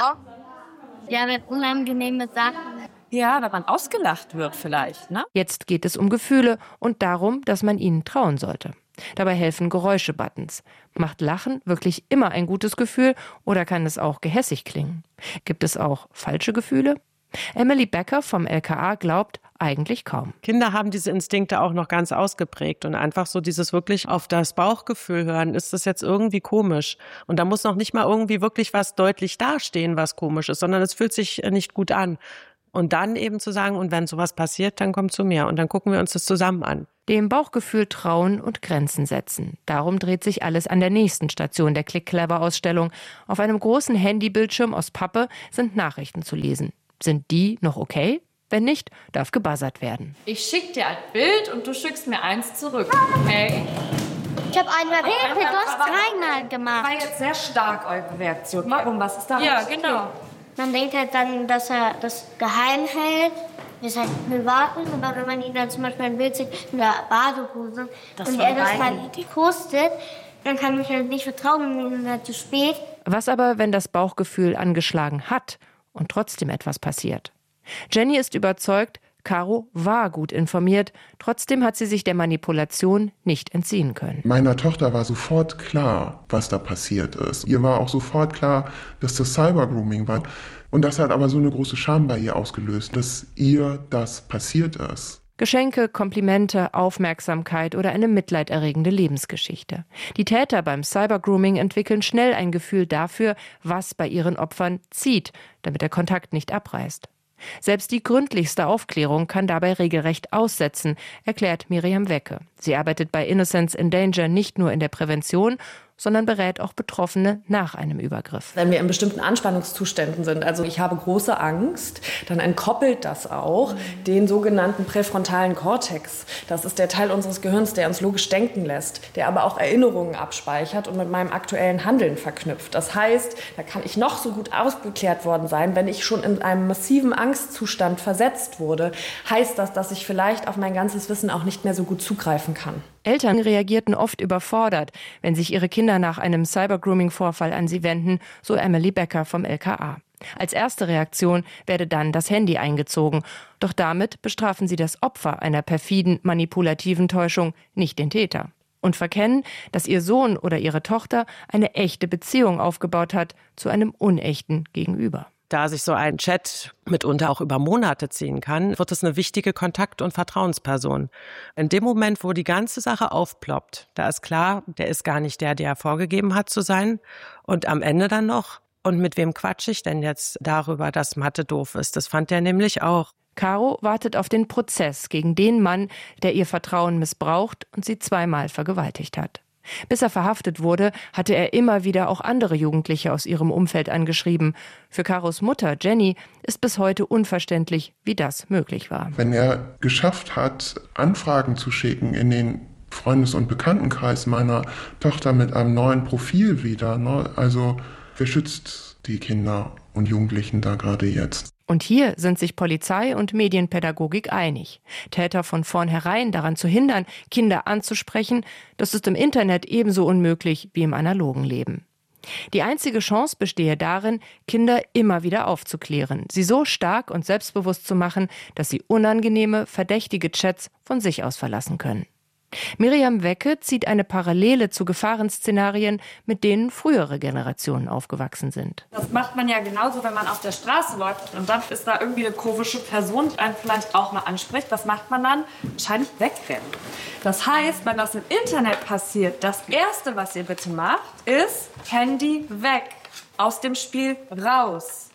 Ja, wenn unangenehme Sachen. Ja, wenn man ausgelacht wird vielleicht, ne? Jetzt geht es um Gefühle und darum, dass man ihnen trauen sollte. Dabei helfen Geräusche-Buttons. Macht Lachen wirklich immer ein gutes Gefühl oder kann es auch gehässig klingen? Gibt es auch falsche Gefühle? Emily Becker vom LKA glaubt, eigentlich kaum. Kinder haben diese Instinkte auch noch ganz ausgeprägt und einfach so dieses wirklich auf das Bauchgefühl hören, ist das jetzt irgendwie komisch? Und da muss noch nicht mal irgendwie wirklich was deutlich dastehen, was komisch ist, sondern es fühlt sich nicht gut an. Und dann eben zu sagen, und wenn sowas passiert, dann komm zu mir und dann gucken wir uns das zusammen an. Dem Bauchgefühl trauen und Grenzen setzen. Darum dreht sich alles an der nächsten Station der Click-Clever-Ausstellung. Auf einem großen Handybildschirm aus Pappe sind Nachrichten zu lesen. Sind die noch okay? Wenn nicht, darf gebuzzert werden. Ich schicke dir ein Bild und du schickst mir eins zurück. Okay? Ich habe einmal Hilfe, du hast dreimal gemacht. War jetzt sehr stark eure Reaktion. Warum? Was ist da? Ja, genau. Man denkt halt dann, dass er das geheim hält. Wir halt warten, oder wenn man ihn dann zum Beispiel ein Bild sieht in der Badehose und er das dann postet, dann kann ich halt nicht vertrauen und dann ist halt zu spät. Was aber, wenn das Bauchgefühl angeschlagen hat und trotzdem etwas passiert? Jenny ist überzeugt, Caro war gut informiert, trotzdem hat sie sich der Manipulation nicht entziehen können. Meiner Tochter war sofort klar, was da passiert ist. Ihr war auch sofort klar, dass das Cybergrooming war. Und das hat aber so eine große Scham bei ihr ausgelöst, dass ihr das passiert ist. Geschenke, Komplimente, Aufmerksamkeit oder eine mitleiderregende Lebensgeschichte. Die Täter beim Cybergrooming entwickeln schnell ein Gefühl dafür, was bei ihren Opfern zieht, damit der Kontakt nicht abreißt. Selbst die gründlichste Aufklärung kann dabei regelrecht aussetzen, erklärt Miriam Wecke. Sie arbeitet bei Innocence in Danger nicht nur in der Prävention, sondern berät auch Betroffene nach einem Übergriff. Wenn wir in bestimmten Anspannungszuständen sind, also ich habe große Angst, dann entkoppelt das auch den sogenannten präfrontalen Kortex. Das ist der Teil unseres Gehirns, der uns logisch denken lässt, der aber auch Erinnerungen abspeichert und mit meinem aktuellen Handeln verknüpft. Das heißt, da kann ich noch so gut aufgeklärt worden sein, wenn ich schon in einem massiven Angstzustand versetzt wurde, heißt das, dass ich vielleicht auf mein ganzes Wissen auch nicht mehr so gut zugreifen kann. Eltern reagierten oft überfordert, wenn sich ihre Kinder nach einem Cybergrooming-Vorfall an sie wenden, so Emily Becker vom LKA. Als erste Reaktion werde dann das Handy eingezogen. Doch damit bestrafen sie das Opfer einer perfiden, manipulativen Täuschung, nicht den Täter. Und verkennen, dass ihr Sohn oder ihre Tochter eine echte Beziehung aufgebaut hat zu einem unechten Gegenüber. Da sich so ein Chat mitunter auch über Monate ziehen kann, wird es eine wichtige Kontakt- und Vertrauensperson. In dem Moment, wo die ganze Sache aufploppt, da ist klar, der ist gar nicht der vorgegeben hat zu sein. Und am Ende dann noch, und mit wem quatsche ich denn jetzt darüber, dass Mathe doof ist? Das fand er nämlich auch. Caro wartet auf den Prozess gegen den Mann, der ihr Vertrauen missbraucht und sie zweimal vergewaltigt hat. Bis er verhaftet wurde, hatte er immer wieder auch andere Jugendliche aus ihrem Umfeld angeschrieben. Für Caros Mutter, Jenny, ist bis heute unverständlich, wie das möglich war. Wenn er geschafft hat, Anfragen zu schicken in den Freundes- und Bekanntenkreis meiner Tochter mit einem neuen Profil wieder, also wer schützt die Kinder und Jugendlichen da gerade jetzt? Und hier sind sich Polizei und Medienpädagogik einig. Täter von vornherein daran zu hindern, Kinder anzusprechen, das ist im Internet ebenso unmöglich wie im analogen Leben. Die einzige Chance bestehe darin, Kinder immer wieder aufzuklären, sie so stark und selbstbewusst zu machen, dass sie unangenehme, verdächtige Chats von sich aus verlassen können. Miriam Wecke zieht eine Parallele zu Gefahrenszenarien, mit denen frühere Generationen aufgewachsen sind. Das macht man ja genauso, wenn man auf der Straße läuft und dann ist da irgendwie eine komische Person, die einen vielleicht auch mal anspricht. Was macht man dann? Wahrscheinlich wegrennen. Das heißt, wenn das im Internet passiert, das Erste, was ihr bitte macht, ist Handy weg, aus dem Spiel raus.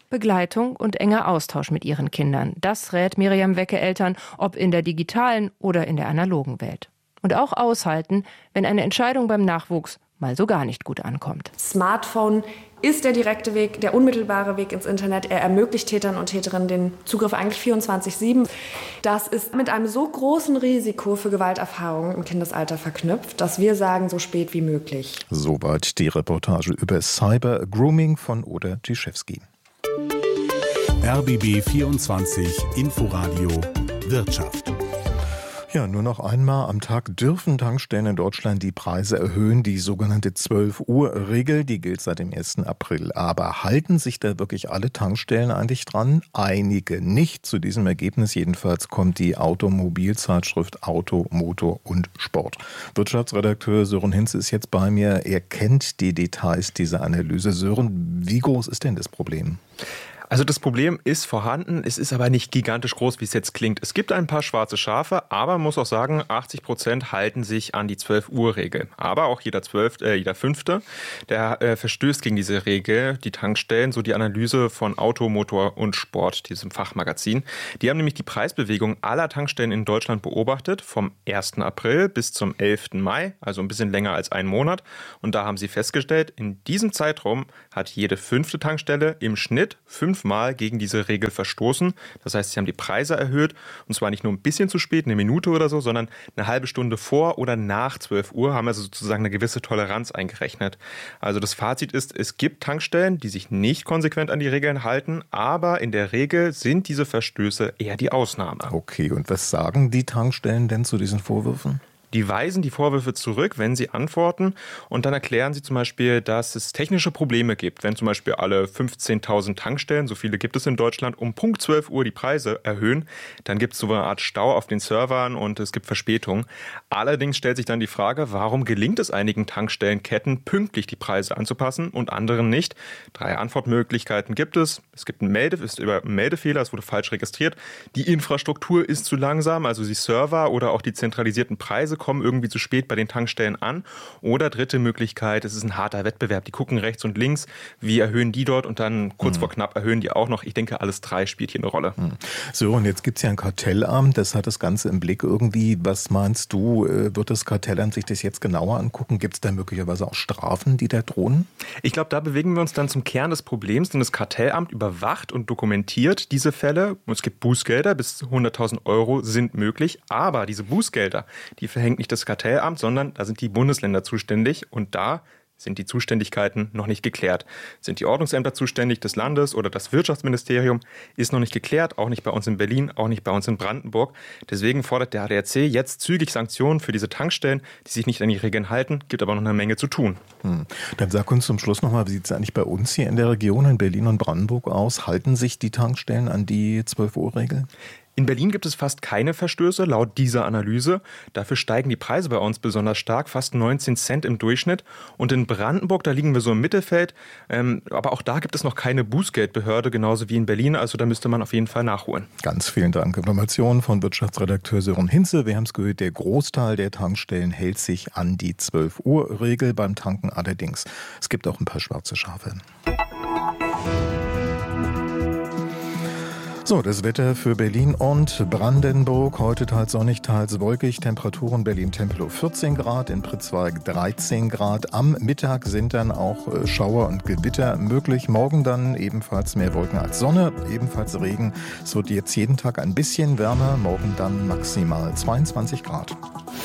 Begleitung und enger Austausch mit ihren Kindern. Das rät Miriam Wecke Eltern, ob in der digitalen oder in der analogen Welt. Und auch aushalten, wenn eine Entscheidung beim Nachwuchs mal so gar nicht gut ankommt. Smartphone ist der direkte Weg, der unmittelbare Weg ins Internet. Er ermöglicht Tätern und Täterinnen den Zugriff eigentlich 24/7. Das ist mit einem so großen Risiko für Gewalterfahrungen im Kindesalter verknüpft, dass wir sagen, so spät wie möglich. Soweit die Reportage über Cyber-Grooming von Oda Ciszewski. RBB 24 Inforadio Wirtschaft. Ja, nur noch einmal am Tag dürfen Tankstellen in Deutschland die Preise erhöhen. Die sogenannte 12-Uhr-Regel, die gilt seit dem 1. April. Aber halten sich da wirklich alle Tankstellen eigentlich dran? Einige nicht. Zu diesem Ergebnis jedenfalls kommt die Automobilzeitschrift Auto, Motor und Sport. Wirtschaftsredakteur Sören Hinze ist jetzt bei mir. Er kennt die Details dieser Analyse. Sören, wie groß ist denn das Problem? Also das Problem ist vorhanden, es ist aber nicht gigantisch groß, wie es jetzt klingt. Es gibt ein paar schwarze Schafe, aber man muss auch sagen, 80% halten sich an die 12-Uhr-Regel. Aber auch jeder Fünfte, der verstößt gegen diese Regel. Die Tankstellen, so die Analyse von Auto, Motor und Sport, diesem Fachmagazin. Die haben nämlich die Preisbewegung aller Tankstellen in Deutschland beobachtet, vom 1. April bis zum 11. Mai, also ein bisschen länger als einen Monat. Und da haben sie festgestellt, in diesem Zeitraum hat jede 5. Tankstelle im Schnitt 5 Mal gegen diese Regel verstoßen. Das heißt, sie haben die Preise erhöht und zwar nicht nur ein bisschen zu spät, eine Minute oder so, sondern eine halbe Stunde vor oder nach 12 Uhr haben also sozusagen eine gewisse Toleranz eingerechnet. Also das Fazit ist, es gibt Tankstellen, die sich nicht konsequent an die Regeln halten, aber in der Regel sind diese Verstöße eher die Ausnahme. Okay, und was sagen die Tankstellen denn zu diesen Vorwürfen? Die weisen die Vorwürfe zurück, wenn sie antworten und dann erklären sie zum Beispiel, dass es technische Probleme gibt. Wenn zum Beispiel alle 15.000 Tankstellen, so viele gibt es in Deutschland, um Punkt 12 Uhr die Preise erhöhen, dann gibt es so eine Art Stau auf den Servern und es gibt Verspätungen. Allerdings stellt sich dann die Frage, warum gelingt es einigen Tankstellenketten, pünktlich die Preise anzupassen und anderen nicht? 3 Antwortmöglichkeiten gibt es. Es gibt einen Meldefehler, es wurde falsch registriert. Die Infrastruktur ist zu langsam, also die Server oder auch die zentralisierten Preise kommen irgendwie zu spät bei den Tankstellen an. Oder dritte Möglichkeit, es ist ein harter Wettbewerb. Die gucken rechts und links, wie erhöhen die dort und dann kurz vor knapp erhöhen die auch noch. Ich denke, alles 3 spielt hier eine Rolle. So, und jetzt gibt es ja ein Kartellamt, das hat das Ganze im Blick irgendwie. Was meinst du, wird das Kartellamt sich das jetzt genauer angucken? Gibt es da möglicherweise auch Strafen, die da drohen? Ich glaube, da bewegen wir uns dann zum Kern des Problems, denn das Kartellamt überwacht und dokumentiert diese Fälle. Es gibt Bußgelder, bis 100.000 Euro sind möglich, aber diese Bußgelder, die verhängt nicht das Kartellamt, sondern da sind die Bundesländer zuständig und da sind die Zuständigkeiten noch nicht geklärt. Sind die Ordnungsämter zuständig des Landes oder das Wirtschaftsministerium? Ist noch nicht geklärt, auch nicht bei uns in Berlin, auch nicht bei uns in Brandenburg. Deswegen fordert der ADAC jetzt zügig Sanktionen für diese Tankstellen, die sich nicht an die Regeln halten, gibt aber noch eine Menge zu tun. Dann sag uns zum Schluss nochmal, wie sieht es eigentlich bei uns hier in der Region, in Berlin und Brandenburg aus? Halten sich die Tankstellen an die 12-Uhr-Regel? In Berlin gibt es fast keine Verstöße, laut dieser Analyse. Dafür steigen die Preise bei uns besonders stark, fast 19 Cent im Durchschnitt. Und in Brandenburg, da liegen wir so im Mittelfeld. Aber auch da gibt es noch keine Bußgeldbehörde, genauso wie in Berlin. Also da müsste man auf jeden Fall nachholen. Ganz vielen Dank. Informationen von Wirtschaftsredakteur Sören Hinze. Wir haben es gehört, der Großteil der Tankstellen hält sich an die 12-Uhr-Regel beim Tanken allerdings. Es gibt auch ein paar schwarze Schafe. So, das Wetter für Berlin und Brandenburg. Heute teils sonnig, teils wolkig. Temperaturen Berlin-Tempelhof 14 Grad, in Pritzwalk 13 Grad. Am Mittag sind dann auch Schauer und Gewitter möglich. Morgen dann ebenfalls mehr Wolken als Sonne, ebenfalls Regen. Es wird jetzt jeden Tag ein bisschen wärmer. Morgen dann maximal 22 Grad.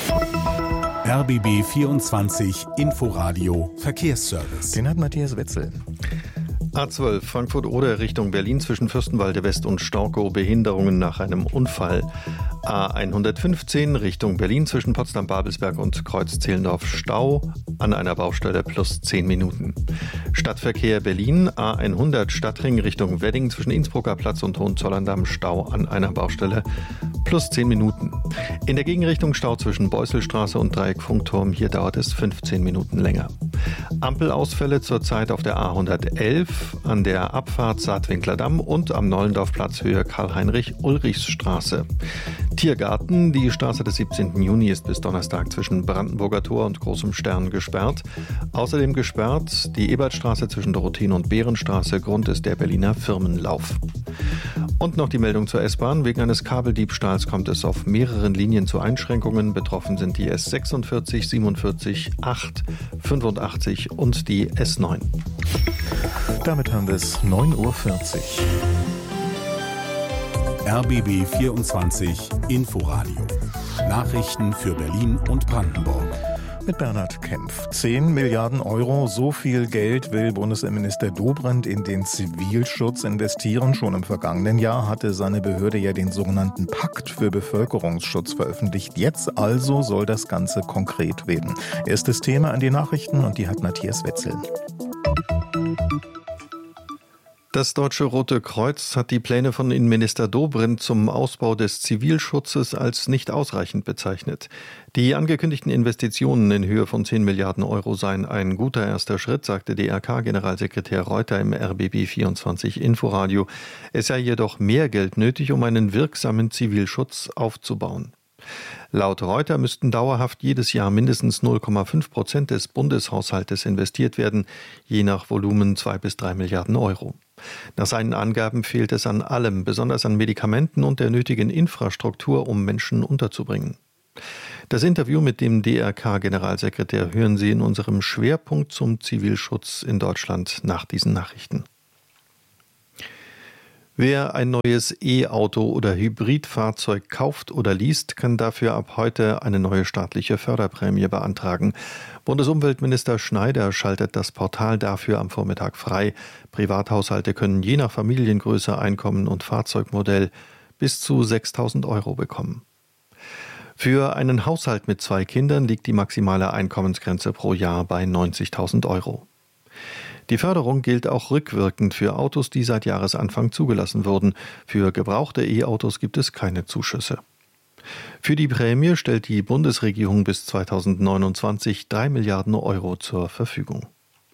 RBB 24 Inforadio Verkehrsservice. Den hat Matthias Wetzel. A12 Frankfurt-Oder Richtung Berlin zwischen Fürstenwalde West und Storkow, Behinderungen nach einem Unfall. A115 Richtung Berlin zwischen Potsdam-Babelsberg und Kreuz-Zehlendorf, Stau an einer Baustelle plus 10 Minuten. Stadtverkehr Berlin, A100 Stadtring Richtung Wedding zwischen Innsbrucker Platz und Hohenzollern-Damm, Stau an einer Baustelle plus 10 Minuten. In der Gegenrichtung Stau zwischen Beusselstraße und Dreieck Funkturm, hier dauert es 15 Minuten länger. Ampelausfälle zurzeit auf der A111, an der Abfahrt Saatwinkler Damm und am Nollendorfplatz Höhe Karl-Heinrich-Ulrichs-Straße. Tiergarten, die Straße des 17. Juni ist bis Donnerstag zwischen Brandenburger Tor und Großem Stern gesperrt. Außerdem gesperrt die Ebertstraße zwischen Dorotheen und Behrenstraße, Grund ist der Berliner Firmenlauf. Und noch die Meldung zur S-Bahn. Wegen eines Kabeldiebstahls kommt es auf mehreren Linien zu Einschränkungen. Betroffen sind die S46, 47, 8, 85 und die S9. Damit haben wir es 9:40 Uhr. RBB 24 Inforadio. Nachrichten für Berlin und Brandenburg. Mit Bernhard Kempf. 10 Milliarden Euro, so viel Geld will Bundesinnenminister Dobrindt in den Zivilschutz investieren. Schon im vergangenen Jahr hatte seine Behörde ja den sogenannten Pakt für Bevölkerungsschutz veröffentlicht. Jetzt also soll das Ganze konkret werden. Erstes Thema an die Nachrichten und die hat Matthias Wetzel. Das Deutsche Rote Kreuz hat die Pläne von Innenminister Dobrindt zum Ausbau des Zivilschutzes als nicht ausreichend bezeichnet. Die angekündigten Investitionen in Höhe von 10 Milliarden Euro seien ein guter erster Schritt, sagte DRK-Generalsekretär Reuter im RBB 24 Inforadio. Es sei jedoch mehr Geld nötig, um einen wirksamen Zivilschutz aufzubauen. Laut Reuter müssten dauerhaft jedes Jahr mindestens 0,5% des Bundeshaushaltes investiert werden, je nach Volumen 2 bis 3 Milliarden Euro. Nach seinen Angaben fehlt es an allem, besonders an Medikamenten und der nötigen Infrastruktur, um Menschen unterzubringen. Das Interview mit dem DRK-Generalsekretär hören Sie in unserem Schwerpunkt zum Zivilschutz in Deutschland nach diesen Nachrichten. Wer ein neues E-Auto oder Hybridfahrzeug kauft oder least, kann dafür ab heute eine neue staatliche Förderprämie beantragen. Bundesumweltminister Schneider schaltet das Portal dafür am Vormittag frei. Privathaushalte können je nach Familiengröße, Einkommen und Fahrzeugmodell bis zu 6.000 Euro bekommen. Für einen Haushalt mit 2 Kindern liegt die maximale Einkommensgrenze pro Jahr bei 90.000 Euro. Die Förderung gilt auch rückwirkend für Autos, die seit Jahresanfang zugelassen wurden. Für gebrauchte E-Autos gibt es keine Zuschüsse. Für die Prämie stellt die Bundesregierung bis 2029 3 Milliarden Euro zur Verfügung.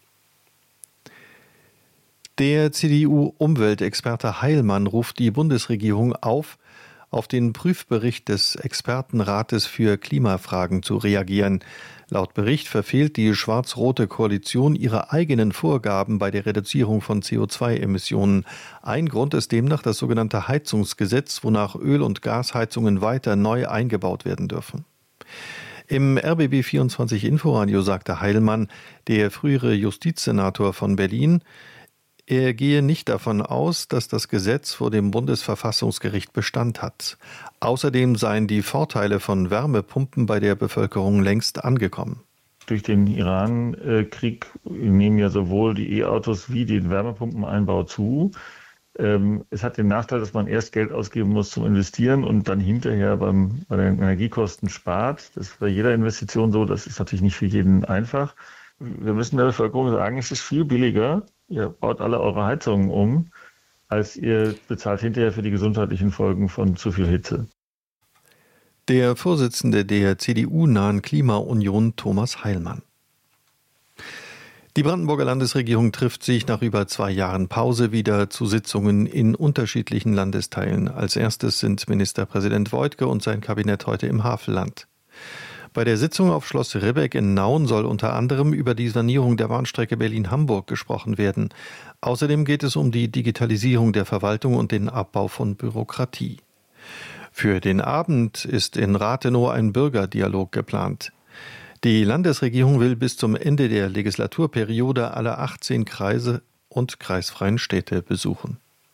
Der CDU-Umweltexperte Heilmann ruft die Bundesregierung auf den Prüfbericht des Expertenrates für Klimafragen zu reagieren. Laut Bericht verfehlt die schwarz-rote Koalition ihre eigenen Vorgaben bei der Reduzierung von CO2-Emissionen. Ein Grund ist demnach das sogenannte Heizungsgesetz, wonach Öl- und Gasheizungen weiter neu eingebaut werden dürfen. Im RBB 24 Inforadio sagte Heilmann, der frühere Justizsenator von Berlin, er gehe nicht davon aus, dass das Gesetz vor dem Bundesverfassungsgericht Bestand hat. Außerdem seien die Vorteile von Wärmepumpen bei der Bevölkerung längst angekommen. Durch den Iran-Krieg nehmen ja sowohl die E-Autos wie den Wärmepumpeneinbau zu. Es hat den Nachteil, dass man erst Geld ausgeben muss zum Investieren und dann hinterher bei den Energiekosten spart. Das ist bei jeder Investition so, das ist natürlich nicht für jeden einfach. Wir müssen der Bevölkerung sagen, es ist viel billiger, ihr baut alle eure Heizungen um, als ihr bezahlt hinterher für die gesundheitlichen Folgen von zu viel Hitze. Der Vorsitzende der CDU-nahen Klimaunion, Thomas Heilmann. Die Brandenburger Landesregierung trifft sich nach über 2 Jahren Pause wieder zu Sitzungen in unterschiedlichen Landesteilen. Als erstes sind Ministerpräsident Woidke und sein Kabinett heute im Havelland. Bei der Sitzung auf Schloss Ribbeck in Nauen soll unter anderem über die Sanierung der Bahnstrecke Berlin-Hamburg gesprochen werden. Außerdem geht es um die Digitalisierung der Verwaltung und den Abbau von Bürokratie. Für den Abend ist in Rathenow ein Bürgerdialog geplant. Die Landesregierung will bis zum Ende der Legislaturperiode alle 18 Kreise und kreisfreien Städte besuchen.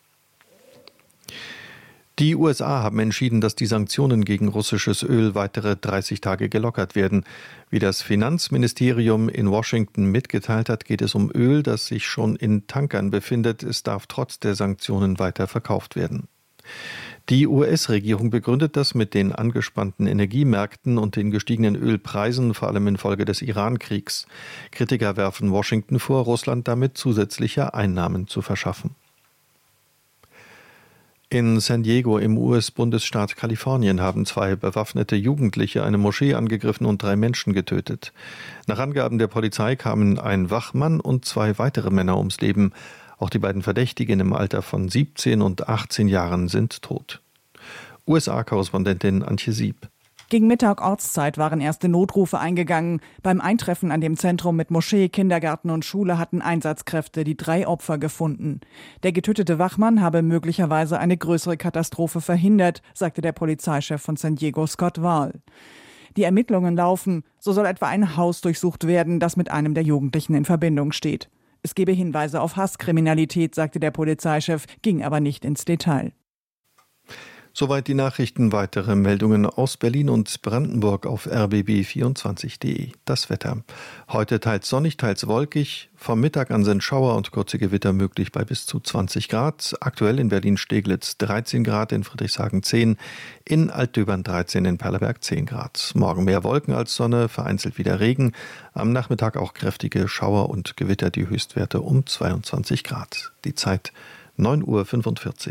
Die USA haben entschieden, dass die Sanktionen gegen russisches Öl weitere 30 Tage gelockert werden. Wie das Finanzministerium in Washington mitgeteilt hat, geht es um Öl, das sich schon in Tankern befindet. Es darf trotz der Sanktionen weiter verkauft werden. Die US-Regierung begründet das mit den angespannten Energiemärkten und den gestiegenen Ölpreisen, vor allem infolge des Iran-Kriegs. Kritiker werfen Washington vor, Russland damit zusätzliche Einnahmen zu verschaffen. In San Diego im US-Bundesstaat Kalifornien haben 2 bewaffnete Jugendliche eine Moschee angegriffen und 3 Menschen getötet. Nach Angaben der Polizei kamen ein Wachmann und 2 weitere Männer ums Leben. Auch die beiden Verdächtigen im Alter von 17 und 18 Jahren sind tot. USA-Korrespondentin Antje Sieb. Gegen Mittag Ortszeit waren erste Notrufe eingegangen. Beim Eintreffen an dem Zentrum mit Moschee, Kindergarten und Schule hatten Einsatzkräfte die 3 Opfer gefunden. Der getötete Wachmann habe möglicherweise eine größere Katastrophe verhindert, sagte der Polizeichef von San Diego, Scott Wahl. Die Ermittlungen laufen. So soll etwa ein Haus durchsucht werden, das mit einem der Jugendlichen in Verbindung steht. Es gebe Hinweise auf Hasskriminalität, sagte der Polizeichef, ging aber nicht ins Detail. Soweit die Nachrichten. Weitere Meldungen aus Berlin und Brandenburg auf rbb24.de. Das Wetter. Heute teils sonnig, teils wolkig. Vom Mittag an sind Schauer und kurze Gewitter möglich bei bis zu 20 Grad. Aktuell in Berlin-Steglitz 13 Grad, in Friedrichshagen 10, in Altdöbern 13, in Perleberg 10 Grad. Morgen mehr Wolken als Sonne, vereinzelt wieder Regen. Am Nachmittag auch kräftige Schauer und Gewitter, die Höchstwerte um 22 Grad. Die Zeit 9:45 Uhr.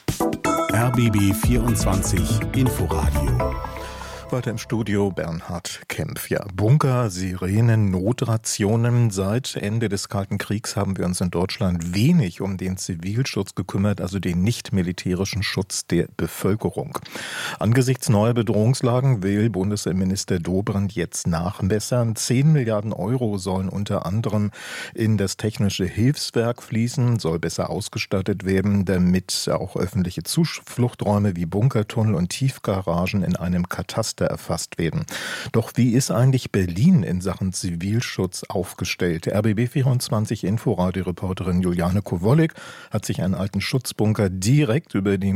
RBB 24 Inforadio. Weiter im Studio Bernhard Kempf. Ja, Bunker, Sirenen, Notrationen. Seit Ende des Kalten Kriegs haben wir uns in Deutschland wenig um den Zivilschutz gekümmert, also den nicht-militärischen Schutz der Bevölkerung. Angesichts neuer Bedrohungslagen will Bundesinnenminister Dobrindt jetzt nachbessern. 10 Milliarden Euro sollen unter anderem in das technische Hilfswerk fließen, soll besser ausgestattet werden, damit auch öffentliche Zufluchträume wie Bunkertunnel und Tiefgaragen in einem Kataster erfasst werden. Doch wie ist eigentlich Berlin in Sachen Zivilschutz aufgestellt? RBB24 Inforadio-Reporterin Juliane Kowolek hat sich einen alten Schutzbunker direkt über dem